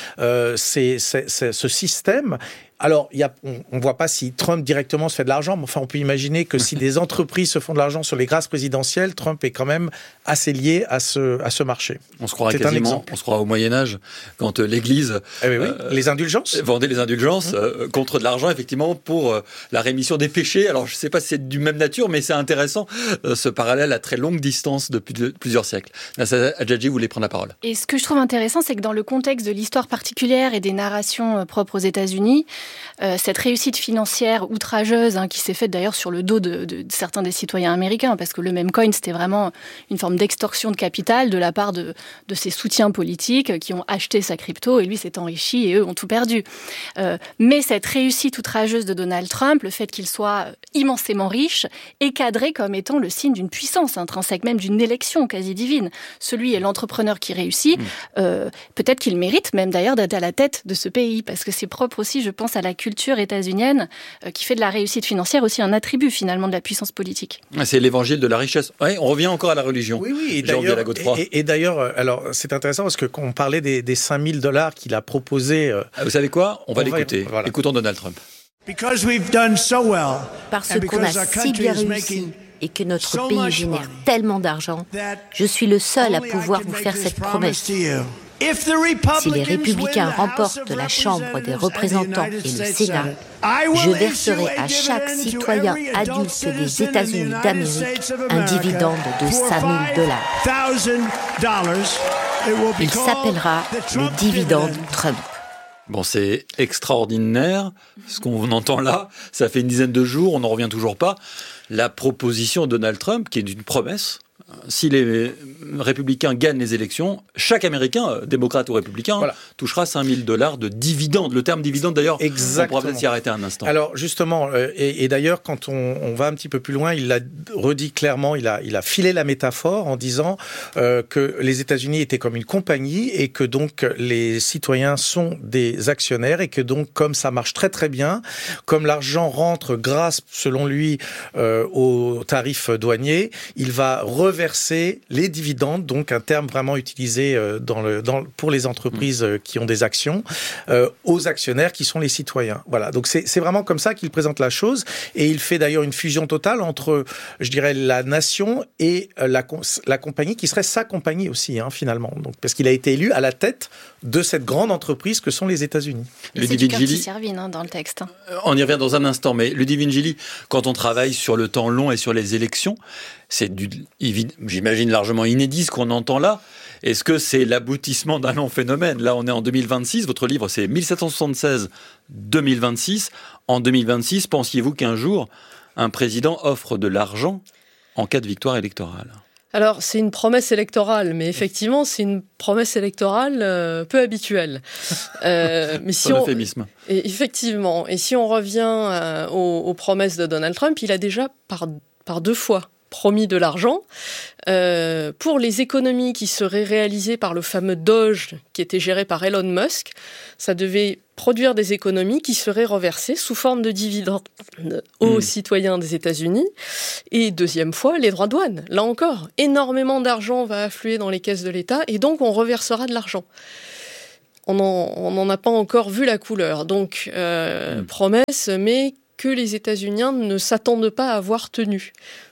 ce système. Alors, on ne voit pas si Trump directement se fait de l'argent, mais enfin, on peut imaginer que si des entreprises se font de l'argent sur les grâces présidentielles, Trump est quand même assez lié à ce marché. On se croirait on se croit au Moyen-Âge, quand l'Église les indulgences vendait les indulgences contre de l'argent, effectivement, pour la rémission des péchés. Alors, je ne sais pas si c'est du même nature, mais c'est intéressant, ce parallèle à très longue distance depuis plusieurs siècles. Nassa Adjadji, vous voulez prendre la parole. Et ce que je trouve intéressant, c'est que dans le contexte de l'histoire particulière et des narrations propres aux États-Unis, cette réussite financière outrageuse qui s'est faite d'ailleurs sur le dos de certains des citoyens américains, parce que le même coin, c'était vraiment une forme d'extorsion de capital de la part de ses soutiens politiques qui ont acheté sa crypto et lui s'est enrichi et eux ont tout perdu. Mais cette réussite outrageuse de Donald Trump, le fait qu'il soit immensément riche, est cadré comme étant le signe d'une puissance intrinsèque, même d'une élection quasi divine. Celui est l'entrepreneur qui réussit. Peut-être qu'il mérite même d'ailleurs d'être à la tête de ce pays, parce que c'est propre aussi, je pense, à la culture états-unienne qui fait de la réussite financière aussi un attribut finalement de la puissance politique. C'est l'évangile de la richesse. Ouais, on revient encore à la religion. Oui, et d'ailleurs, alors c'est intéressant parce que quand on parlait des $5,000 qu'il a proposé... Vous savez quoi ? On va l'écouter. Voilà. Écoutons Donald Trump. Parce qu'on a si bien réussi et que notre pays génère tellement d'argent, je suis le seul à pouvoir vous faire cette promesse. Si les républicains remportent la Chambre des représentants et le Sénat, je verserai à chaque citoyen adulte des États-Unis d'Amérique un dividende de $5,000. Il s'appellera le dividende Trump. Bon, c'est extraordinaire. Ce qu'on entend là, ça fait une dizaine de jours, on n'en revient toujours pas. La proposition de Donald Trump, qui est une promesse, si les républicains gagnent les élections, chaque Américain, démocrate ou républicain, touchera $5,000 de dividendes. Le terme dividende, d'ailleurs, on pourra peut-être s'y arrêter un instant. Alors, justement, et d'ailleurs, quand on va un petit peu plus loin, il l'a redit clairement, il a filé la métaphore en disant que les États-Unis étaient comme une compagnie et que donc les citoyens sont des actionnaires et que donc, comme ça marche très très bien, comme l'argent rentre grâce, selon lui, aux tarifs douaniers, il va reverser les dividendes, donc un terme vraiment utilisé pour les entreprises qui ont des actions, aux actionnaires qui sont les citoyens. Voilà, donc c'est vraiment comme ça qu'il présente la chose, et il fait d'ailleurs une fusion totale entre, je dirais, la nation et la compagnie, qui serait sa compagnie aussi, finalement. Donc, parce qu'il a été élu à la tête de cette grande entreprise que sont les États-Unis. C'est du Curtis Yarvin dans le texte. On y revient dans un instant, mais Ludivine, quand on travaille sur le temps long et sur les élections, c'est j'imagine largement inédit ce qu'on entend là. Est-ce que c'est l'aboutissement d'un long phénomène ? Là, on est en 2026. Votre livre, c'est 1776-2026. En 2026, pensiez-vous qu'un jour, un président offre de l'argent en cas de victoire électorale ? Alors, c'est une promesse électorale, mais effectivement, c'est une promesse électorale peu habituelle. Mais si euphémisme. Effectivement. Et si on revient aux promesses de Donald Trump, il a déjà par 2 fois promis de l'argent pour les économies qui seraient réalisées par le fameux Doge qui était géré par Elon Musk. Ça devait produire des économies qui seraient reversées sous forme de dividendes aux citoyens des États-Unis. Et deuxième fois, les droits de douane. Là encore, énormément d'argent va affluer dans les caisses de l'État et donc on reversera de l'argent. On n'en a pas encore vu la couleur. Donc, promesse, mais que les États-Unis ne s'attendent pas à voir tenue.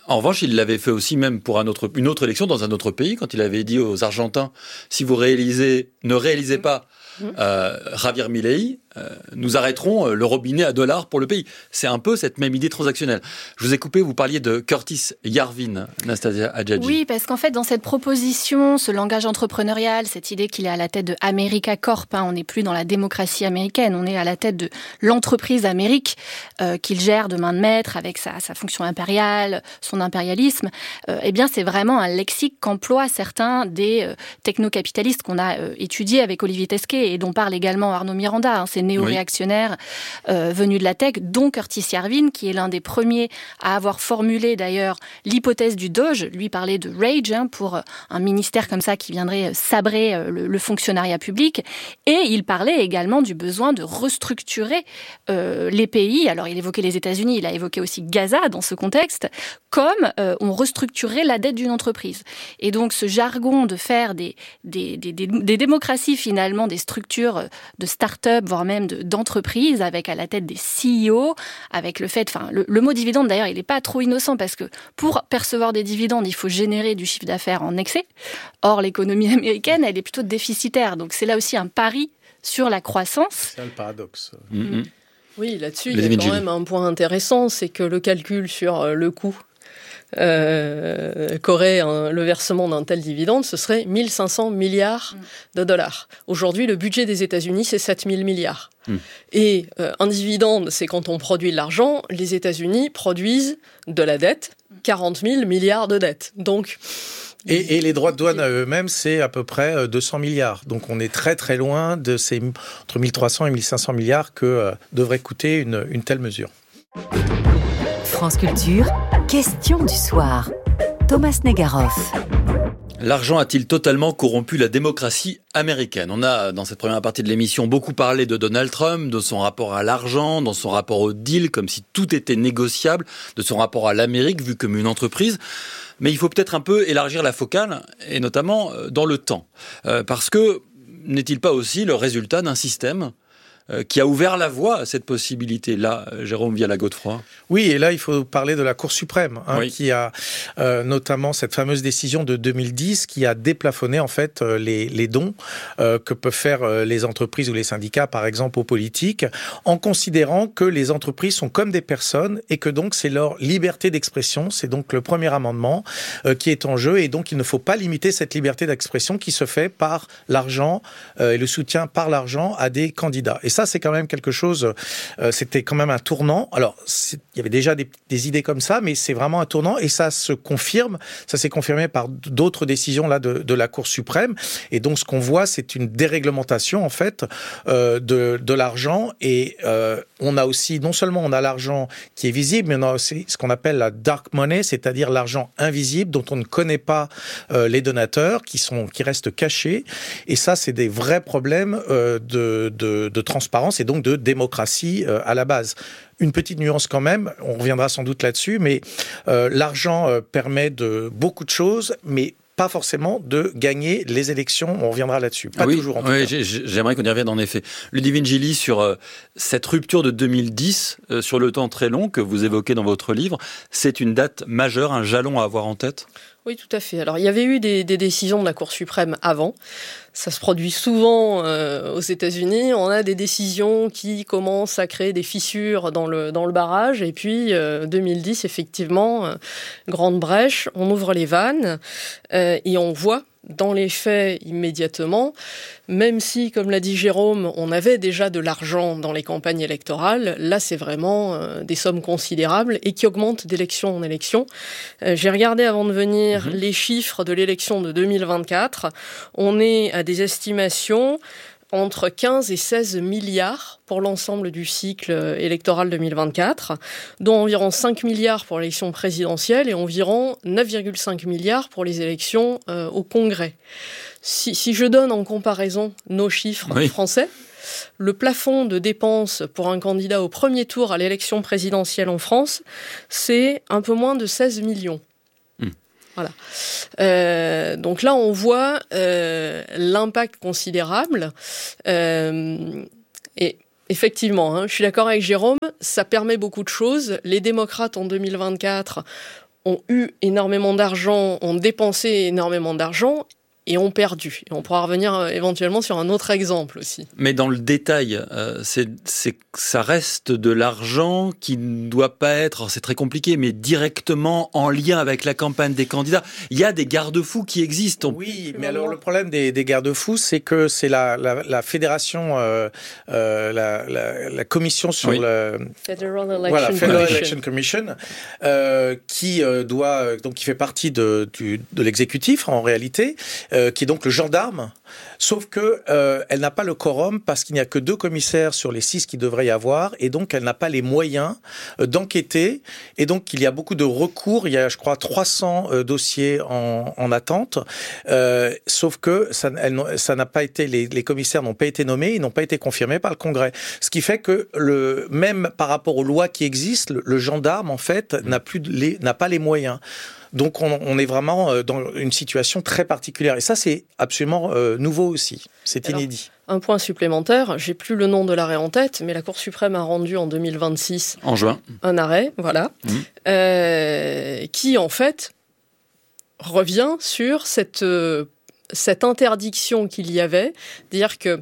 En revanche, il l'avait fait aussi même pour une autre élection dans un autre pays, quand il avait dit aux Argentins, si vous ne réalisez pas Javier Milei, nous arrêterons le robinet à dollars pour le pays. C'est un peu cette même idée transactionnelle. Je vous ai coupé, vous parliez de Curtis Yarvin, Nastasia Hadjadji. Oui, parce qu'en fait, dans cette proposition, ce langage entrepreneurial, cette idée qu'il est à la tête de America Corp, on n'est plus dans la démocratie américaine, on est à la tête de l'entreprise Amérique qu'il gère de main de maître avec sa fonction impériale, son impérialisme. Eh bien, c'est vraiment un lexique qu'emploient certains des technocapitalistes qu'on a étudiés avec Olivier Tesquet et dont parle également Arnaud Miranda. Ces néo-réactionnaires venus de la tech, dont Curtis Yarvin, qui est l'un des premiers à avoir formulé d'ailleurs l'hypothèse du Doge. Lui parlait de rage pour un ministère comme ça qui viendrait sabrer le fonctionnariat public. Et il parlait également du besoin de restructurer les pays. Alors il évoquait les États-Unis, il a évoqué aussi Gaza dans ce contexte, comme on restructurait la dette d'une entreprise. Et donc ce jargon de faire des démocraties finalement, des structures de start-up, voire même d'entreprises, avec à la tête des CEO, avec le fait, le mot dividende d'ailleurs, il n'est pas trop innocent parce que pour percevoir des dividendes, il faut générer du chiffre d'affaires en excès. Or, l'économie américaine, elle est plutôt déficitaire. Donc c'est là aussi un pari sur la croissance. C'est le paradoxe. Oui, là-dessus, il y a quand même un point intéressant, c'est que le calcul sur le coût qu'aurait le versement d'un tel dividende, ce serait 1500 milliards de dollars. Aujourd'hui, le budget des États-Unis, c'est 7000 milliards. Et un dividende, c'est quand on produit de l'argent. Les États-Unis produisent de la dette, 40 000 milliards de dettes. Donc, et les droits de douane à eux-mêmes, c'est à peu près 200 milliards. Donc on est très très loin de ces entre 1300 et 1500 milliards que devrait coûter une telle mesure. France Culture, question du soir. Thomas Negaroff. L'argent a-t-il totalement corrompu la démocratie américaine ? On a, dans cette première partie de l'émission, beaucoup parlé de Donald Trump, de son rapport à l'argent, de son rapport au deal, comme si tout était négociable, de son rapport à l'Amérique, vu comme une entreprise. Mais il faut peut-être un peu élargir la focale, et notamment dans le temps. Parce que n'est-il pas aussi le résultat d'un système qui a ouvert la voie à cette possibilité-là, Jérôme Viala-Godefroy? Oui, et là, il faut parler de la Cour suprême, qui a notamment cette fameuse décision de 2010 qui a déplafonné en fait les dons que peuvent faire les entreprises ou les syndicats, par exemple, aux politiques, en considérant que les entreprises sont comme des personnes et que donc c'est leur liberté d'expression. C'est donc le premier amendement qui est en jeu, et donc il ne faut pas limiter cette liberté d'expression qui se fait par l'argent et le soutien par l'argent à des candidats. Et ça, c'est quand même quelque chose, c'était quand même un tournant. Alors, il y avait déjà des idées comme ça, mais c'est vraiment un tournant, et ça se confirme. Ça s'est confirmé par d'autres décisions là de la Cour suprême. Et donc, ce qu'on voit, c'est une déréglementation, en fait, de l'argent. Et on a aussi, non seulement on a l'argent qui est visible, mais on a aussi ce qu'on appelle la dark money, c'est-à-dire l'argent invisible dont on ne connaît pas les donateurs, qui restent cachés. Et ça, c'est des vrais problèmes de transparence et donc de démocratie à la base. Une petite nuance quand même, on reviendra sans doute là-dessus, mais l'argent permet de beaucoup de choses, mais pas forcément de gagner les élections. On reviendra là-dessus. Pas toujours en tout cas. J'aimerais qu'on y revienne en effet. Ludivine Gilly, sur cette rupture de 2010, sur le temps très long que vous évoquez dans votre livre, c'est une date majeure, un jalon à avoir en tête ? Oui, tout à fait. Alors, il y avait eu des décisions de la Cour suprême avant. Ça se produit souvent aux États-Unis. On a des décisions qui commencent à créer des fissures dans le barrage. Et puis, 2010, effectivement, grande brèche, on ouvre les vannes et on voit dans les faits immédiatement, même si, comme l'a dit Jérôme, on avait déjà de l'argent dans les campagnes électorales, là c'est vraiment des sommes considérables et qui augmentent d'élection en élection. J'ai regardé avant de venir les chiffres de l'élection de 2024. On est à des estimations entre 15 et 16 milliards pour l'ensemble du cycle électoral 2024, dont environ 5 milliards pour l'élection présidentielle et environ 9,5 milliards pour les élections au Congrès. Si je donne en comparaison nos chiffres français, le plafond de dépenses pour un candidat au premier tour à l'élection présidentielle en France, c'est un peu moins de 16 millions. Voilà. Donc là, on voit l'impact considérable. Et effectivement, je suis d'accord avec Jérôme, ça permet beaucoup de choses. Les démocrates, en 2024, ont eu énormément d'argent, ont dépensé énormément d'argent et ont perdu. Et on pourra revenir éventuellement sur un autre exemple aussi. Mais dans le détail, ça reste de l'argent qui ne doit pas être, c'est très compliqué, mais directement en lien avec la campagne des candidats. Il y a des garde-fous qui existent. Oui, mais alors le problème des garde-fous, c'est que c'est la fédération, la commission sur le Federal Election Commission, qui doit donc qui fait partie de l'exécutif en réalité. Qui est donc le gendarme, sauf que elle n'a pas le quorum parce qu'il n'y a que 2 commissaires sur les 6 qu'il devrait y avoir, et donc elle n'a pas les moyens d'enquêter, et donc il y a beaucoup de recours, il y a je crois 300 dossiers en attente, sauf que ça n'a pas été, les commissaires n'ont pas été nommés, ils n'ont pas été confirmés par le Congrès, ce qui fait que même par rapport aux lois qui existent, le gendarme en fait n'a pas les moyens. Donc on est vraiment dans une situation très particulière. Et ça, c'est absolument nouveau aussi. C'est inédit. Un point supplémentaire, j'ai plus le nom de l'arrêt en tête, mais la Cour suprême a rendu en 2026 en juin un arrêt, voilà, qui en fait revient sur cette interdiction qu'il y avait, dire que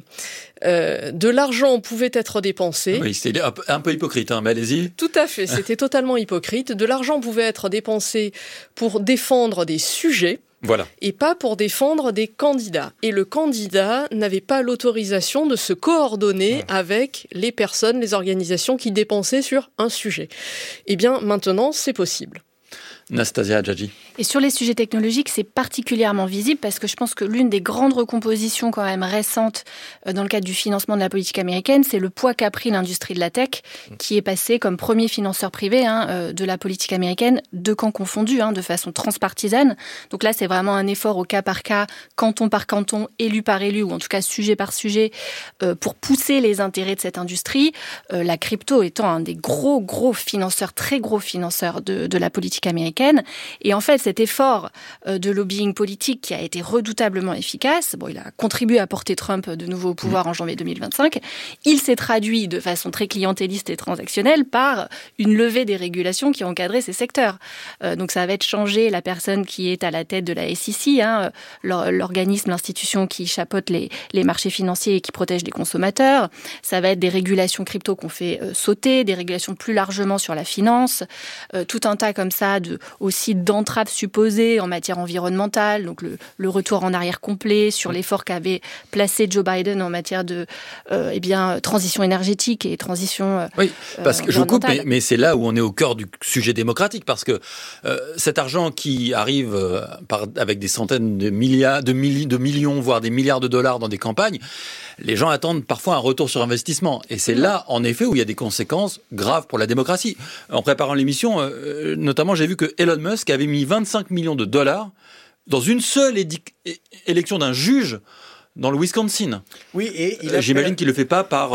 de l'argent pouvait être dépensé. Oui, c'était un peu hypocrite, mais allez-y. Tout à fait, c'était totalement hypocrite. De l'argent pouvait être dépensé pour défendre des sujets. Voilà. Et pas pour défendre des candidats. Et le candidat n'avait pas l'autorisation de se coordonner avec les personnes, les organisations qui dépensaient sur un sujet. Eh bien, maintenant, c'est possible. Nastasia Hadjadji. Et sur les sujets technologiques, c'est particulièrement visible parce que je pense que l'une des grandes recompositions quand même récentes dans le cadre du financement de la politique américaine, c'est le poids qu'a pris l'industrie de la tech, qui est passé comme premier financeur privé de la politique américaine, 2 camps confondus, de façon transpartisane. Donc là, c'est vraiment un effort au cas par cas, canton par canton, élu par élu, ou en tout cas sujet par sujet, pour pousser les intérêts de cette industrie. La crypto étant un des gros financeurs, très gros financeurs de la politique américaine. Et en fait, cet effort de lobbying politique qui a été redoutablement efficace, il a contribué à porter Trump de nouveau au pouvoir en janvier 2025, il s'est traduit de façon très clientéliste et transactionnelle par une levée des régulations qui encadraient ces secteurs. Donc ça va être changé la personne qui est à la tête de la SEC, l'organisme, l'institution qui chapeaute les marchés financiers et qui protège les consommateurs. Ça va être des régulations crypto qu'on fait sauter, des régulations plus largement sur la finance, tout un tas comme ça aussi d'entraves supposées en matière environnementale, donc le retour en arrière complet sur l'effort qu'avait placé Joe Biden en matière de transition énergétique et transition oui, parce que je coupe, mais c'est là où on est au cœur du sujet démocratique, parce que cet argent qui arrive avec des centaines de millions, voire des milliards de dollars dans des campagnes, les gens attendent parfois un retour sur investissement. Et c'est là, en effet, où il y a des conséquences graves pour la démocratie. En préparant l'émission, notamment, j'ai vu que Elon Musk avait mis 25 millions de dollars dans une seule élection d'un juge dans le Wisconsin. Oui, et j'imagine qu'il ne le fait pas par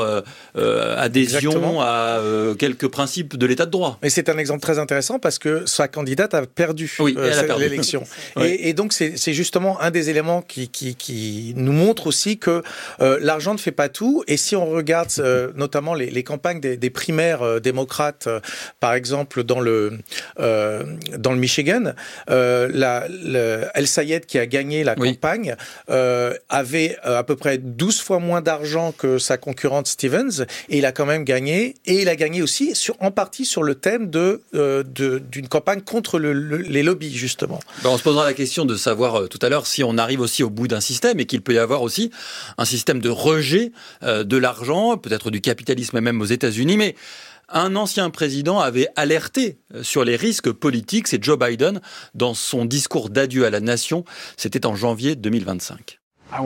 adhésion Exactement. à quelques principes de l'état de droit. Mais c'est un exemple très intéressant parce que sa candidate a perdu, l'élection. Oui. Et donc c'est justement un des éléments qui nous montre aussi que l'argent ne fait pas tout. Et si on regarde notamment les campagnes des primaires démocrates, par exemple dans le Michigan, El Sayed qui a gagné la campagne avait à peu près 12 fois moins d'argent que sa concurrente Stevens, et il a quand même gagné, et il a gagné aussi en partie sur le thème d'une campagne contre les lobbies, justement. On se posera la question de savoir tout à l'heure si on arrive aussi au bout d'un système, et qu'il peut y avoir aussi un système de rejet de l'argent, peut-être du capitalisme même aux États-Unis, mais un ancien président avait alerté sur les risques politiques, c'est Joe Biden, dans son discours d'adieu à la nation, c'était en janvier 2025.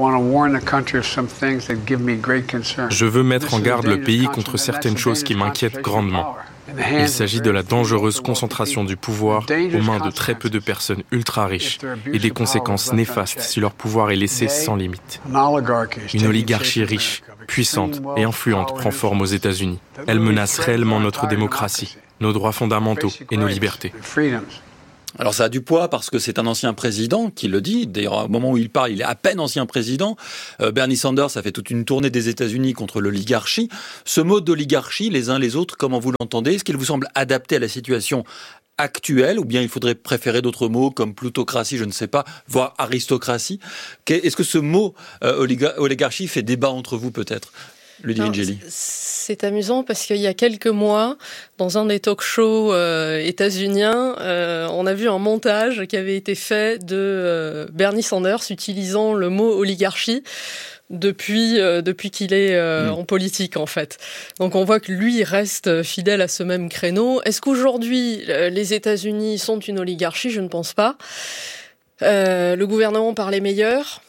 Je veux mettre en garde le pays contre certaines choses qui m'inquiètent grandement. Il s'agit de la dangereuse concentration du pouvoir aux mains de très peu de personnes ultra riches et des conséquences néfastes si leur pouvoir est laissé sans limite. Une oligarchie riche, puissante et influente prend forme aux États-Unis. Elle menace réellement notre démocratie, nos droits fondamentaux et nos libertés. Alors ça a du poids parce que c'est un ancien président qui le dit. D'ailleurs, au moment où il parle, il est à peine ancien président. Bernie Sanders a fait toute une tournée des États-Unis contre l'oligarchie. Ce mot d'oligarchie, les uns les autres, comment vous l'entendez ? Est-ce qu'il vous semble adapté à la situation actuelle, ou bien il faudrait préférer d'autres mots comme plutocratie, je ne sais pas, voire aristocratie. Est-ce que ce mot oligarchie fait débat entre vous peut-être, Ludivine Gély? C'est amusant parce qu'il y a quelques mois, dans un des talk-shows états-uniens, on a vu un montage qui avait été fait de Bernie Sanders utilisant le mot oligarchie depuis qu'il est en politique, en fait. Donc on voit que lui reste fidèle à ce même créneau. Est-ce qu'aujourd'hui, les États-Unis sont une oligarchie? Je ne pense pas. Le gouvernement par les meilleurs.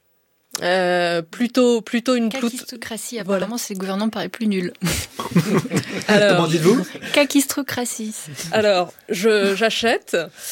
Plutôt une kakistocratie. Apparemment, voilà. C'est le gouvernement paraît plus nul. Alors, comment dites-vous? Kakistocratie. Alors, j'achète.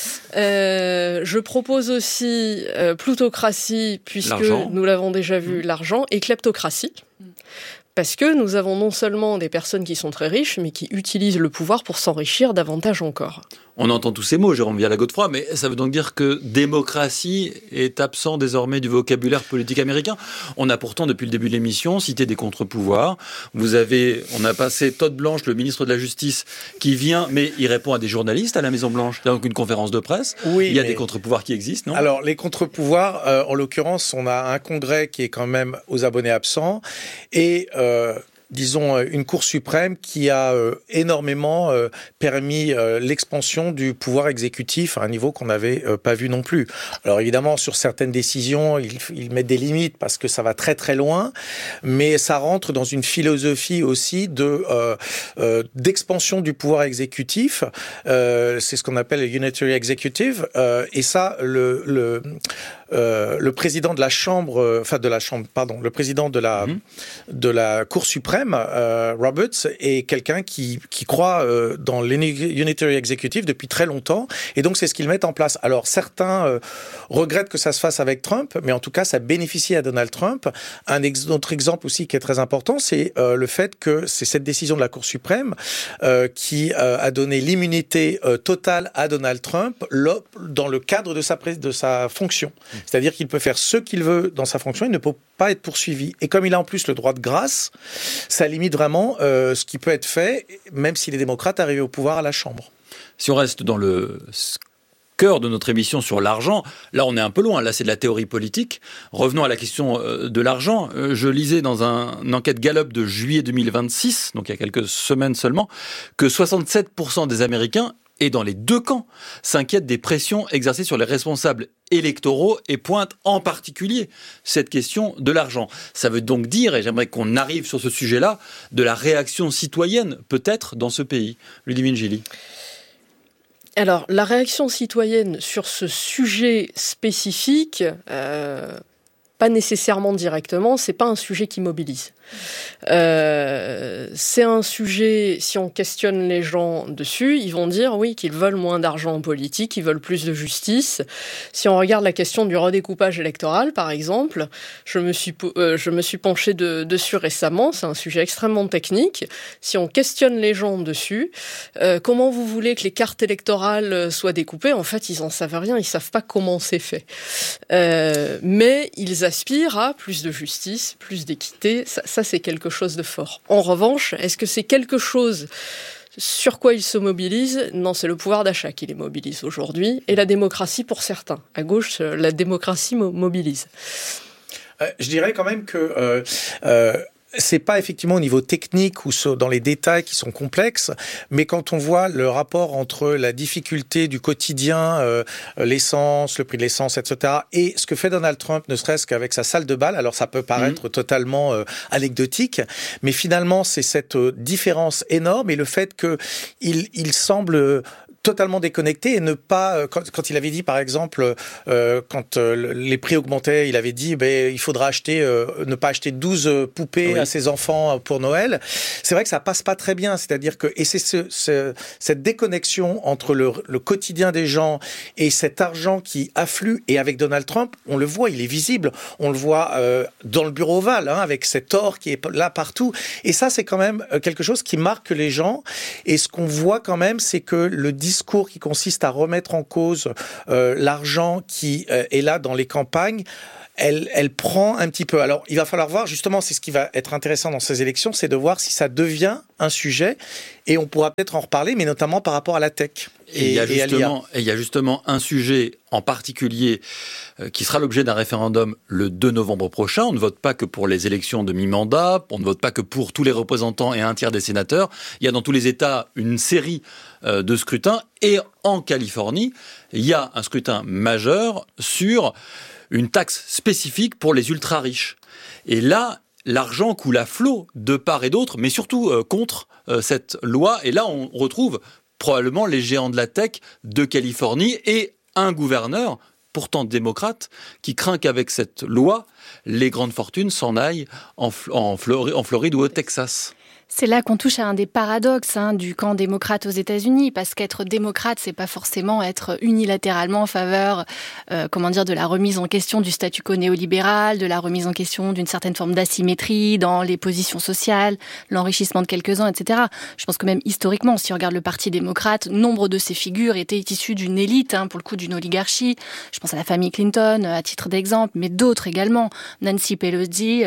Je propose aussi plutocratie, puisque l'argent. Nous l'avons déjà vu, l'argent, et kleptocratie. Parce que nous avons non seulement des personnes qui sont très riches, mais qui utilisent le pouvoir pour s'enrichir davantage encore. On entend tous ces mots, Jérôme Viala-Godefroy, mais ça veut donc dire que démocratie est absent désormais du vocabulaire politique américain. On a pourtant, depuis le début de l'émission, cité des contre-pouvoirs. On a passé Todd Blanche, le ministre de la Justice, qui vient, mais il répond à des journalistes à la Maison-Blanche. Il y a donc une conférence de presse. Oui, il y a des contre-pouvoirs qui existent, non? Alors, les contre-pouvoirs, en l'occurrence, on a un congrès qui est quand même aux abonnés absents et disons, une Cour suprême qui a énormément permis l'expansion du pouvoir exécutif à un niveau qu'on n'avait pas vu non plus. Alors évidemment, sur certaines décisions, ils mettent des limites parce que ça va très très loin, mais ça rentre dans une philosophie aussi d'expansion du pouvoir exécutif. C'est ce qu'on appelle le unitary executive, et ça, le président de la Chambre, le président de la Cour suprême, Roberts, est quelqu'un qui croit dans l'unitary executive depuis très longtemps, et donc c'est ce qu'ils mettent en place. Alors certains regrettent que ça se fasse avec Trump, mais en tout cas ça bénéficie à Donald Trump. Un autre exemple aussi qui est très important, c'est le fait que c'est cette décision de la Cour suprême qui a donné l'immunité totale à Donald Trump dans le cadre de sa fonction. C'est-à-dire qu'il peut faire ce qu'il veut dans sa fonction, il ne peut pas être poursuivi. Et comme il a en plus le droit de grâce, ça limite vraiment ce qui peut être fait, même si les démocrates arrivent au pouvoir à la Chambre. Si on reste dans le cœur de notre émission sur l'argent, là on est un peu loin, là c'est de la théorie politique. Revenons à la question de l'argent. Je lisais dans une enquête Gallup de juillet 2026, donc il y a quelques semaines seulement, que 67% des Américains, et dans les deux camps, s'inquiètent des pressions exercées sur les responsables électoraux et pointent en particulier cette question de l'argent. Ça veut donc dire, et j'aimerais qu'on arrive sur ce sujet-là, de la réaction citoyenne peut-être dans ce pays. Ludivine Gély. Alors, la réaction citoyenne sur ce sujet spécifique, pas nécessairement directement, c'est pas un sujet qui mobilise. C'est un sujet, si on questionne les gens dessus, ils vont dire oui qu'ils veulent moins d'argent en politique, ils veulent plus de justice. Si on regarde la question du redécoupage électoral, par exemple, je me suis penché dessus récemment, c'est un sujet extrêmement technique. Si on questionne les gens dessus, comment vous voulez que les cartes électorales soient découpées? En fait, ils en savent rien, ils savent pas comment c'est fait. Mais ils aspirent à plus de justice, plus d'équité. Ça, c'est quelque chose de fort. En revanche, est-ce que c'est quelque chose sur quoi ils se mobilisent? Non, c'est le pouvoir d'achat qui les mobilise aujourd'hui, et la démocratie pour certains. À gauche, la démocratie mobilise. Je dirais quand même que c'est pas effectivement au niveau technique ou dans les détails qui sont complexes, mais quand on voit le rapport entre la difficulté du quotidien, l'essence, le prix de l'essence, etc., et ce que fait Donald Trump, ne serait-ce qu'avec sa salle de bal, alors ça peut paraître totalement anecdotique, mais finalement c'est cette différence énorme et le fait qu'il semble totalement déconnecté et ne pas, quand il avait dit par exemple, quand les prix augmentaient, il avait dit il faudra ne pas acheter 12 poupées à ses enfants pour Noël. C'est vrai que ça passe pas très bien, c'est-à-dire que, et c'est cette déconnexion entre le quotidien des gens et cet argent qui afflue, et avec Donald Trump, on le voit, il est visible, on le voit dans le bureau ovale, avec cet or qui est là partout, et ça c'est quand même quelque chose qui marque les gens, et ce qu'on voit quand même, c'est que le discours qui consiste à remettre en cause l'argent qui est là dans les campagnes elle prend un petit peu. Alors, il va falloir voir, justement, c'est ce qui va être intéressant dans ces élections, c'est de voir si ça devient un sujet, et on pourra peut-être en reparler, mais notamment par rapport à la tech. Et il y a justement un sujet en particulier qui sera l'objet d'un référendum le 2 novembre prochain. On ne vote pas que pour les élections de mi-mandat, on ne vote pas que pour tous les représentants et un tiers des sénateurs. Il y a dans tous les États une série de scrutins, et en Californie, il y a un scrutin majeur sur une taxe spécifique pour les ultra-riches. Et là, l'argent coule à flot de part et d'autre, mais surtout contre cette loi. Et là, on retrouve probablement les géants de la tech de Californie et un gouverneur, pourtant démocrate, qui craint qu'avec cette loi, les grandes fortunes s'en aillent en Floride ou au Texas. C'est là qu'on touche à un des paradoxes du camp démocrate aux États-Unis, parce qu'être démocrate, c'est pas forcément être unilatéralement en faveur, de la remise en question du statu quo néolibéral, de la remise en question d'une certaine forme d'asymétrie dans les positions sociales, l'enrichissement de quelques-uns, etc. Je pense que même historiquement, si on regarde le Parti démocrate, nombre de ces figures étaient issues d'une élite, pour le coup d'une oligarchie. Je pense à la famille Clinton, à titre d'exemple, mais d'autres également. Nancy Pelosi,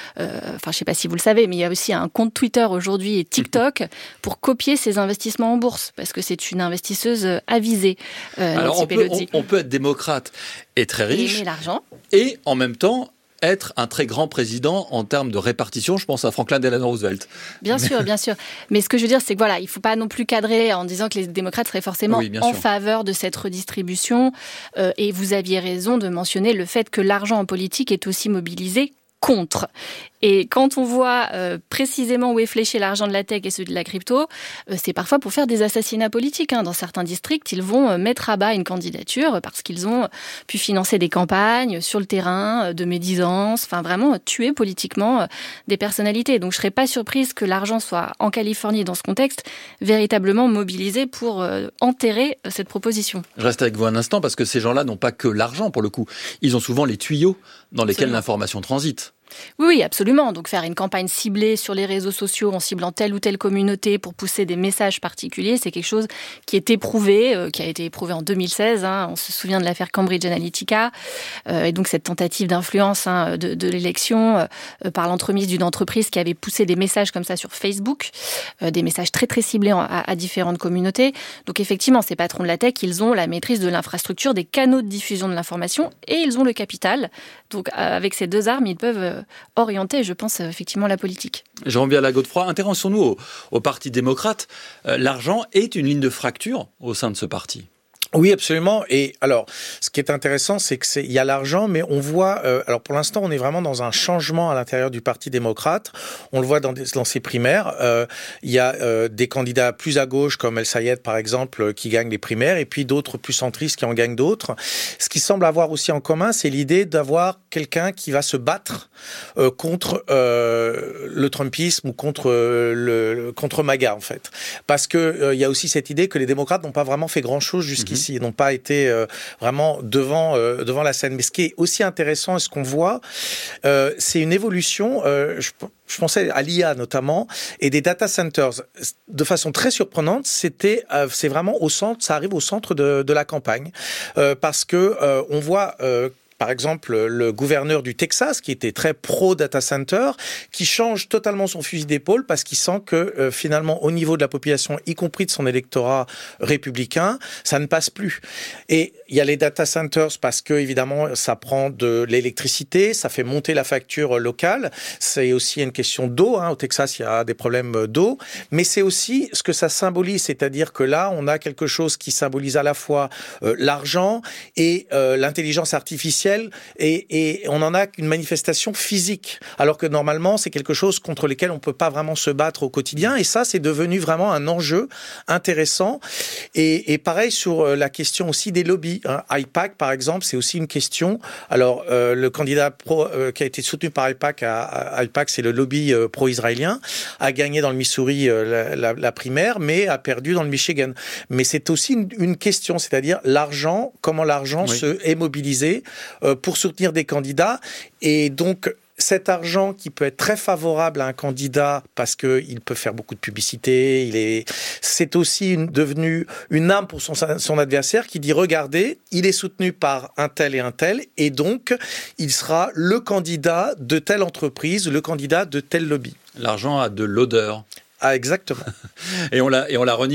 je sais pas si vous le savez, mais il y a aussi un compte Twitter aujourd'hui et TikTok pour copier ses investissements en bourse, parce que c'est une investisseuse avisée. Alors on peut être démocrate et très riche, et aimer l'argent, et en même temps être un très grand président en termes de répartition. Je pense à Franklin Delano Roosevelt. Bien sûr. Mais ce que je veux dire, c'est que il ne faut pas non plus cadrer en disant que les démocrates seraient forcément en faveur de cette redistribution. Et vous aviez raison de mentionner le fait que l'argent en politique est aussi mobilisé contre. Et quand on voit précisément où est fléché l'argent de la tech et celui de la crypto, c'est parfois pour faire des assassinats politiques. Dans certains districts, ils vont mettre à bas une candidature parce qu'ils ont pu financer des campagnes sur le terrain de médisance, vraiment tuer politiquement des personnalités. Donc je ne serais pas surprise que l'argent soit en Californie dans ce contexte véritablement mobilisé pour enterrer cette proposition. Je reste avec vous un instant parce que ces gens-là n'ont pas que l'argent pour le coup. Ils ont souvent les tuyaux dans lesquels l'information transite. Oui, absolument. Donc faire une campagne ciblée sur les réseaux sociaux en ciblant telle ou telle communauté pour pousser des messages particuliers, c'est quelque chose qui est éprouvé, qui a été éprouvé en 2016. On se souvient de l'affaire Cambridge Analytica. Et donc cette tentative d'influence de l'élection par l'entremise d'une entreprise qui avait poussé des messages comme ça sur Facebook, des messages très très ciblés à différentes communautés. Donc effectivement, ces patrons de la tech, ils ont la maîtrise de l'infrastructure, des canaux de diffusion de l'information, et ils ont le capital. Donc avec ces deux armes, ils peuvent orienter, je pense, effectivement, la politique. Jean-Pierre Lagodefroy, intéressons-nous au Parti démocrate. L'argent est une ligne de fracture au sein de ce parti. Oui, absolument. Et alors, ce qui est intéressant, c'est qu'il y a l'argent, mais on voit... alors, pour l'instant, on est vraiment dans un changement à l'intérieur du Parti démocrate. On le voit dans ces primaires. Il y a des candidats plus à gauche, comme El Sayed, par exemple, qui gagnent les primaires, et puis d'autres plus centristes qui en gagnent d'autres. Ce qui semble avoir aussi en commun, c'est l'idée d'avoir quelqu'un qui va se battre contre le Trumpisme ou contre MAGA, en fait. Parce que il y a aussi cette idée que les démocrates n'ont pas vraiment fait grand-chose jusqu'ici. Ils n'ont pas été vraiment devant la scène. Mais ce qui est aussi intéressant, et ce qu'on voit, c'est une évolution, je pensais à l'IA notamment, et des data centers. De façon très surprenante, c'est vraiment au centre, ça arrive au centre de la campagne. Parce que on voit... par exemple, le gouverneur du Texas, qui était très pro-data center, qui change totalement son fusil d'épaule parce qu'il sent que finalement, au niveau de la population, y compris de son électorat républicain, ça ne passe plus. Et il y a les data centers parce que, évidemment, ça prend de l'électricité, ça fait monter la facture locale. C'est aussi une question d'eau. Au Texas, il y a des problèmes d'eau. Mais c'est aussi ce que ça symbolise, c'est-à-dire que là, on a quelque chose qui symbolise à la fois l'argent et l'intelligence artificielle. Et on en a une manifestation physique, alors que normalement c'est quelque chose contre lequel on peut pas vraiment se battre au quotidien, et ça c'est devenu vraiment un enjeu intéressant. Et pareil sur la question aussi des lobbies. AIPAC par exemple, c'est aussi une question. Alors le candidat qui a été soutenu par AIPAC, c'est le lobby pro-israélien, a gagné dans le Missouri la primaire, mais a perdu dans le Michigan. Mais c'est aussi une question, c'est-à-dire l'argent, comment l'argent est mobilisé pour soutenir des candidats. Et donc, cet argent qui peut être très favorable à un candidat parce qu'il peut faire beaucoup de publicité, c'est aussi devenu une arme pour son adversaire qui dit regardez, il est soutenu par un tel, et donc il sera le candidat de telle entreprise, le candidat de tel lobby. L'argent a de l'odeur. Ah, exactement. Et on l'a renié